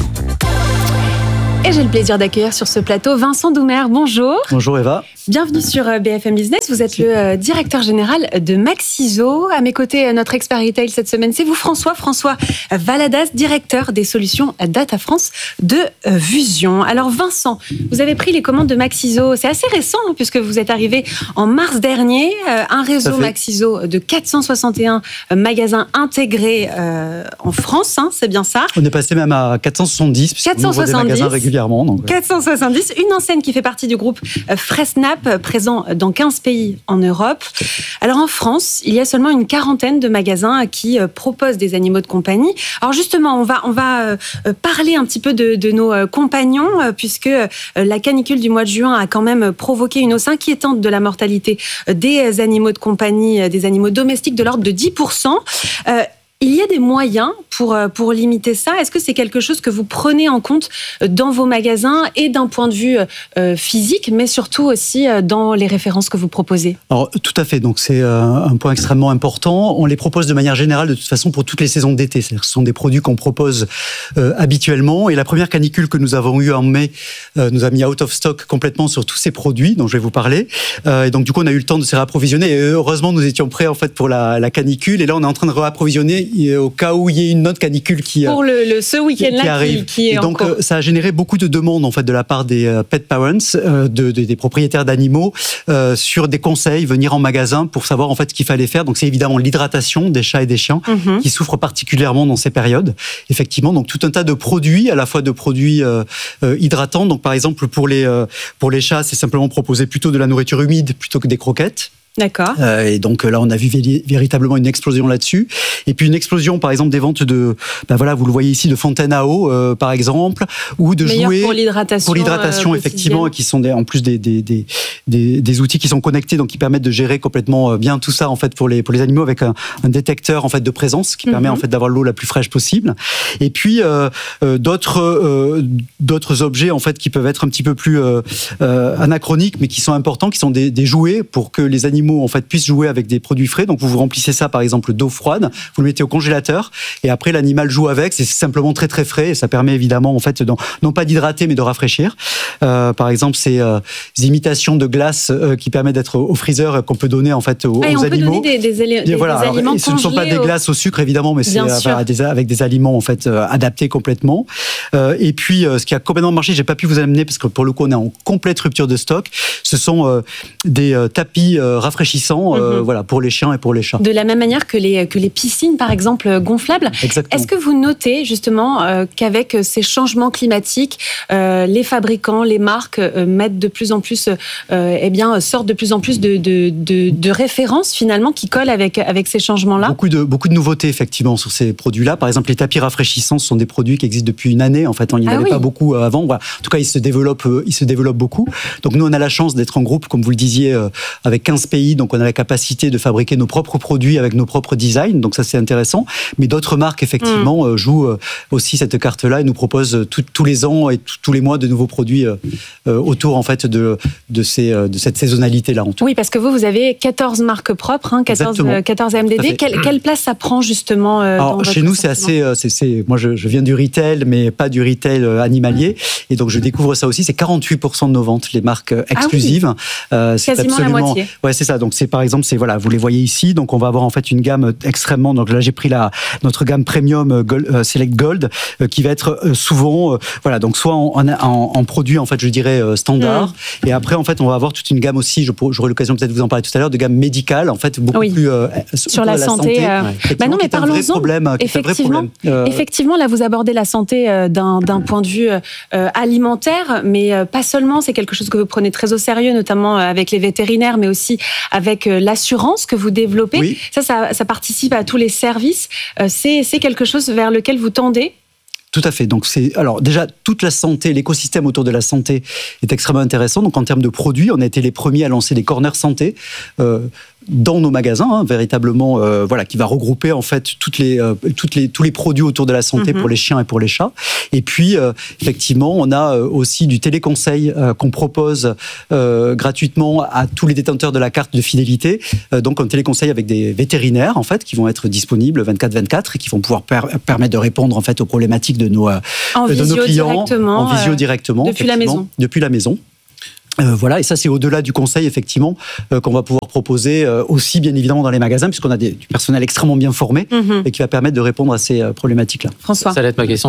Et j'ai le plaisir d'accueillir sur ce plateau Vincent Doumer. Bonjour. Bonjour Eva. Bienvenue sur B F M Business. Vous êtes le directeur général de Maxiso. À mes côtés, notre expert retail cette semaine, c'est vous François. François Valadas, directeur des solutions Data France de Vusion. Alors Vincent, vous avez pris les commandes de Maxiso. C'est assez récent hein, puisque vous êtes arrivé en mars dernier. Un réseau Maxiso de quatre cent soixante et un magasins intégrés euh, en France. Hein, c'est bien ça. On est passé même à quatre cent soixante-dix. quatre cent soixante-dix. Des magasins régulièrement. Donc, ouais. quatre cent soixante-dix. Une enseigne qui fait partie du groupe Fressnapf, présent dans quinze pays en Europe. Alors en France, il y a seulement une quarantaine de magasins qui proposent des animaux de compagnie. Alors justement, on va, on va parler un petit peu de, de nos compagnons, puisque la canicule du mois de juin a quand même provoqué une hausse inquiétante de la mortalité des animaux de compagnie, des animaux domestiques de l'ordre de dix pour cent. Euh, Il y a des moyens pour, pour limiter ça. Est-ce que c'est quelque chose que vous prenez en compte dans vos magasins et d'un point de vue euh, physique, mais surtout aussi dans les références que vous proposez? Alors, tout à fait. Donc, c'est un point extrêmement important. On les propose de manière générale, de toute façon, pour toutes les saisons d'été. C'est-à-dire que ce sont des produits qu'on propose euh, habituellement. Et la première canicule que nous avons eue en mai euh, nous a mis out of stock complètement sur tous ces produits dont je vais vous parler. Euh, et donc, du coup, on a eu le temps de se réapprovisionner. Et heureusement, nous étions prêts, en fait, pour la, la canicule. Et là, on est en train de réapprovisionner au cas où il y ait une autre canicule qui pour le, le ce week-end-là qui, arrive. Qui, qui est et donc encore... ça a généré beaucoup de demandes en fait de la part des euh, pet parents, euh, de, de, des propriétaires d'animaux euh, sur des conseils, venir en magasin pour savoir en fait ce qu'il fallait faire. Donc c'est évidemment l'hydratation des chats et des chiens mm-hmm. qui souffrent particulièrement dans ces périodes. Effectivement, donc tout un tas de produits, à la fois de produits euh, euh, hydratants. Donc par exemple pour les euh, pour les chats, c'est simplement proposer plutôt de la nourriture humide plutôt que des croquettes. D'accord. Euh, et donc là, on a vu vé- véritablement une explosion là-dessus. Et puis une explosion, par exemple, des ventes de, ben voilà, vous le voyez ici, de fontaines à eau, euh, par exemple, ou de Meilleur jouets pour l'hydratation. Pour l'hydratation, euh, effectivement, qui sont des, en plus des, des, des, des, des outils qui sont connectés, donc qui permettent de gérer complètement bien tout ça en fait pour les pour les animaux avec un, un détecteur en fait de présence qui mm-hmm. permet en fait d'avoir l'eau la plus fraîche possible. Et puis euh, euh, d'autres euh, d'autres objets en fait qui peuvent être un petit peu plus euh, euh, anachroniques, mais qui sont importants, qui sont des, des jouets pour que les animaux en fait puissent jouer avec des produits frais. Donc vous vous remplissez ça par exemple d'eau froide, vous le mettez au congélateur et après l'animal joue avec. C'est simplement très très frais et ça permet évidemment en fait de, non pas d'hydrater mais de rafraîchir. Euh, par exemple ces euh, imitations de glace euh, qui permettent d'être au, au freezer qu'on peut donner en fait aux, ah, et aux on animaux. Peut donner des, des, des, des voilà, aliments alors, ce ne sont pas des au... glaces au sucre évidemment, mais Bien c'est euh, des, avec des aliments en fait euh, adaptés complètement. Euh, et puis euh, ce qui a complètement marché, j'ai pas pu vous amener parce que pour le coup on est en complète rupture de stock. Ce sont euh, des euh, tapis euh, rafraîchissants. Euh, mm-hmm. Voilà, pour les chiens et pour les chats. De la même manière que les, que les piscines, par exemple, gonflables. Exactement. Est-ce que vous notez justement euh, qu'avec ces changements climatiques, euh, les fabricants, les marques euh, mettent de plus en plus, euh, eh bien, sortent de plus en plus de, de, de, de références finalement qui collent avec, avec ces changements-là? Beaucoup de, beaucoup de nouveautés effectivement sur ces produits-là. Par exemple, les tapis rafraîchissants, ce sont des produits qui existent depuis une année. En fait, il n'y en ah avait oui. pas beaucoup avant. Voilà. En tout cas, ils se développent, ils se développent beaucoup. Donc nous, on a la chance d'être en groupe, comme vous le disiez, euh, avec quinze pays pays, donc on a la capacité de fabriquer nos propres produits avec nos propres designs, donc ça c'est intéressant. Mais d'autres marques effectivement mmh. jouent aussi cette carte-là et nous proposent tout, tous les ans et tout, tous les mois de nouveaux produits euh, autour en fait de de, ces, de cette saisonnalité-là. En tout. Oui, parce que vous vous avez quatorze marques propres, hein, quatorze, quatorze M D D. Quelle, quelle place ça prend justement euh, Alors, dans chez nous, c'est assez. C'est, c'est, moi, je, je viens du retail, mais pas du retail animalier, et donc je découvre ça aussi. C'est quarante-huit pour cent de nos ventes, les marques exclusives. Ah oui. euh, c'est Quasiment absolument, la moitié. Ouais, c'est ça. Donc c'est par exemple, c'est voilà, vous les voyez ici. Donc on va avoir en fait une gamme extrêmement. Donc là, j'ai pris la notre gamme premium Gold, euh, Select Gold, euh, qui va être euh, souvent, euh, voilà, donc soit en, en, en produit en fait, je dirais euh, standard, mmh. et après en fait, on va avoir toute une gamme aussi. Je, j'aurai l'occasion peut-être de vous en parler tout à l'heure, de gamme médicale, en fait, beaucoup oui. plus euh, sur la, la santé. santé euh... ouais. Bah non, mais parlons-en. Problème, effectivement, euh... effectivement, là, vous abordez la santé euh, d'un, d'un point de vue euh, alimentaire, mais euh, pas seulement. C'est quelque chose que vous prenez très au sérieux, notamment avec les vétérinaires, mais aussi avec euh, l'assurance que vous développez. Oui. Ça, ça, ça participe à tous les services. Euh, c'est, c'est quelque chose vers lequel vous tendez. Tout à fait. Donc c'est alors déjà toute la santé, l'écosystème autour de la santé est extrêmement intéressant. Donc en termes de produits, on a été les premiers à lancer des corners santé euh, dans nos magasins, hein, véritablement, euh, voilà, qui va regrouper en fait toutes les, euh, toutes les, tous les produits autour de la santé mm-hmm. pour les chiens et pour les chats. Et puis euh, effectivement, on a euh, aussi du téléconseil euh, qu'on propose euh, gratuitement à tous les détenteurs de la carte de fidélité. Euh, donc un téléconseil avec des vétérinaires en fait qui vont être disponibles vingt-quatre vingt-quatre et qui vont pouvoir per- permettre de répondre en fait aux problématiques de nos, euh, de nos clients en visio directement, depuis la maison. Depuis la maison. Euh, voilà, et ça c'est au-delà du conseil effectivement euh, qu'on va pouvoir proposer euh, aussi bien évidemment dans les magasins puisqu'on a des, du personnel extrêmement bien formé mm-hmm. et qui va permettre de répondre à ces euh, problématiques-là. François. Ça allait être ma question.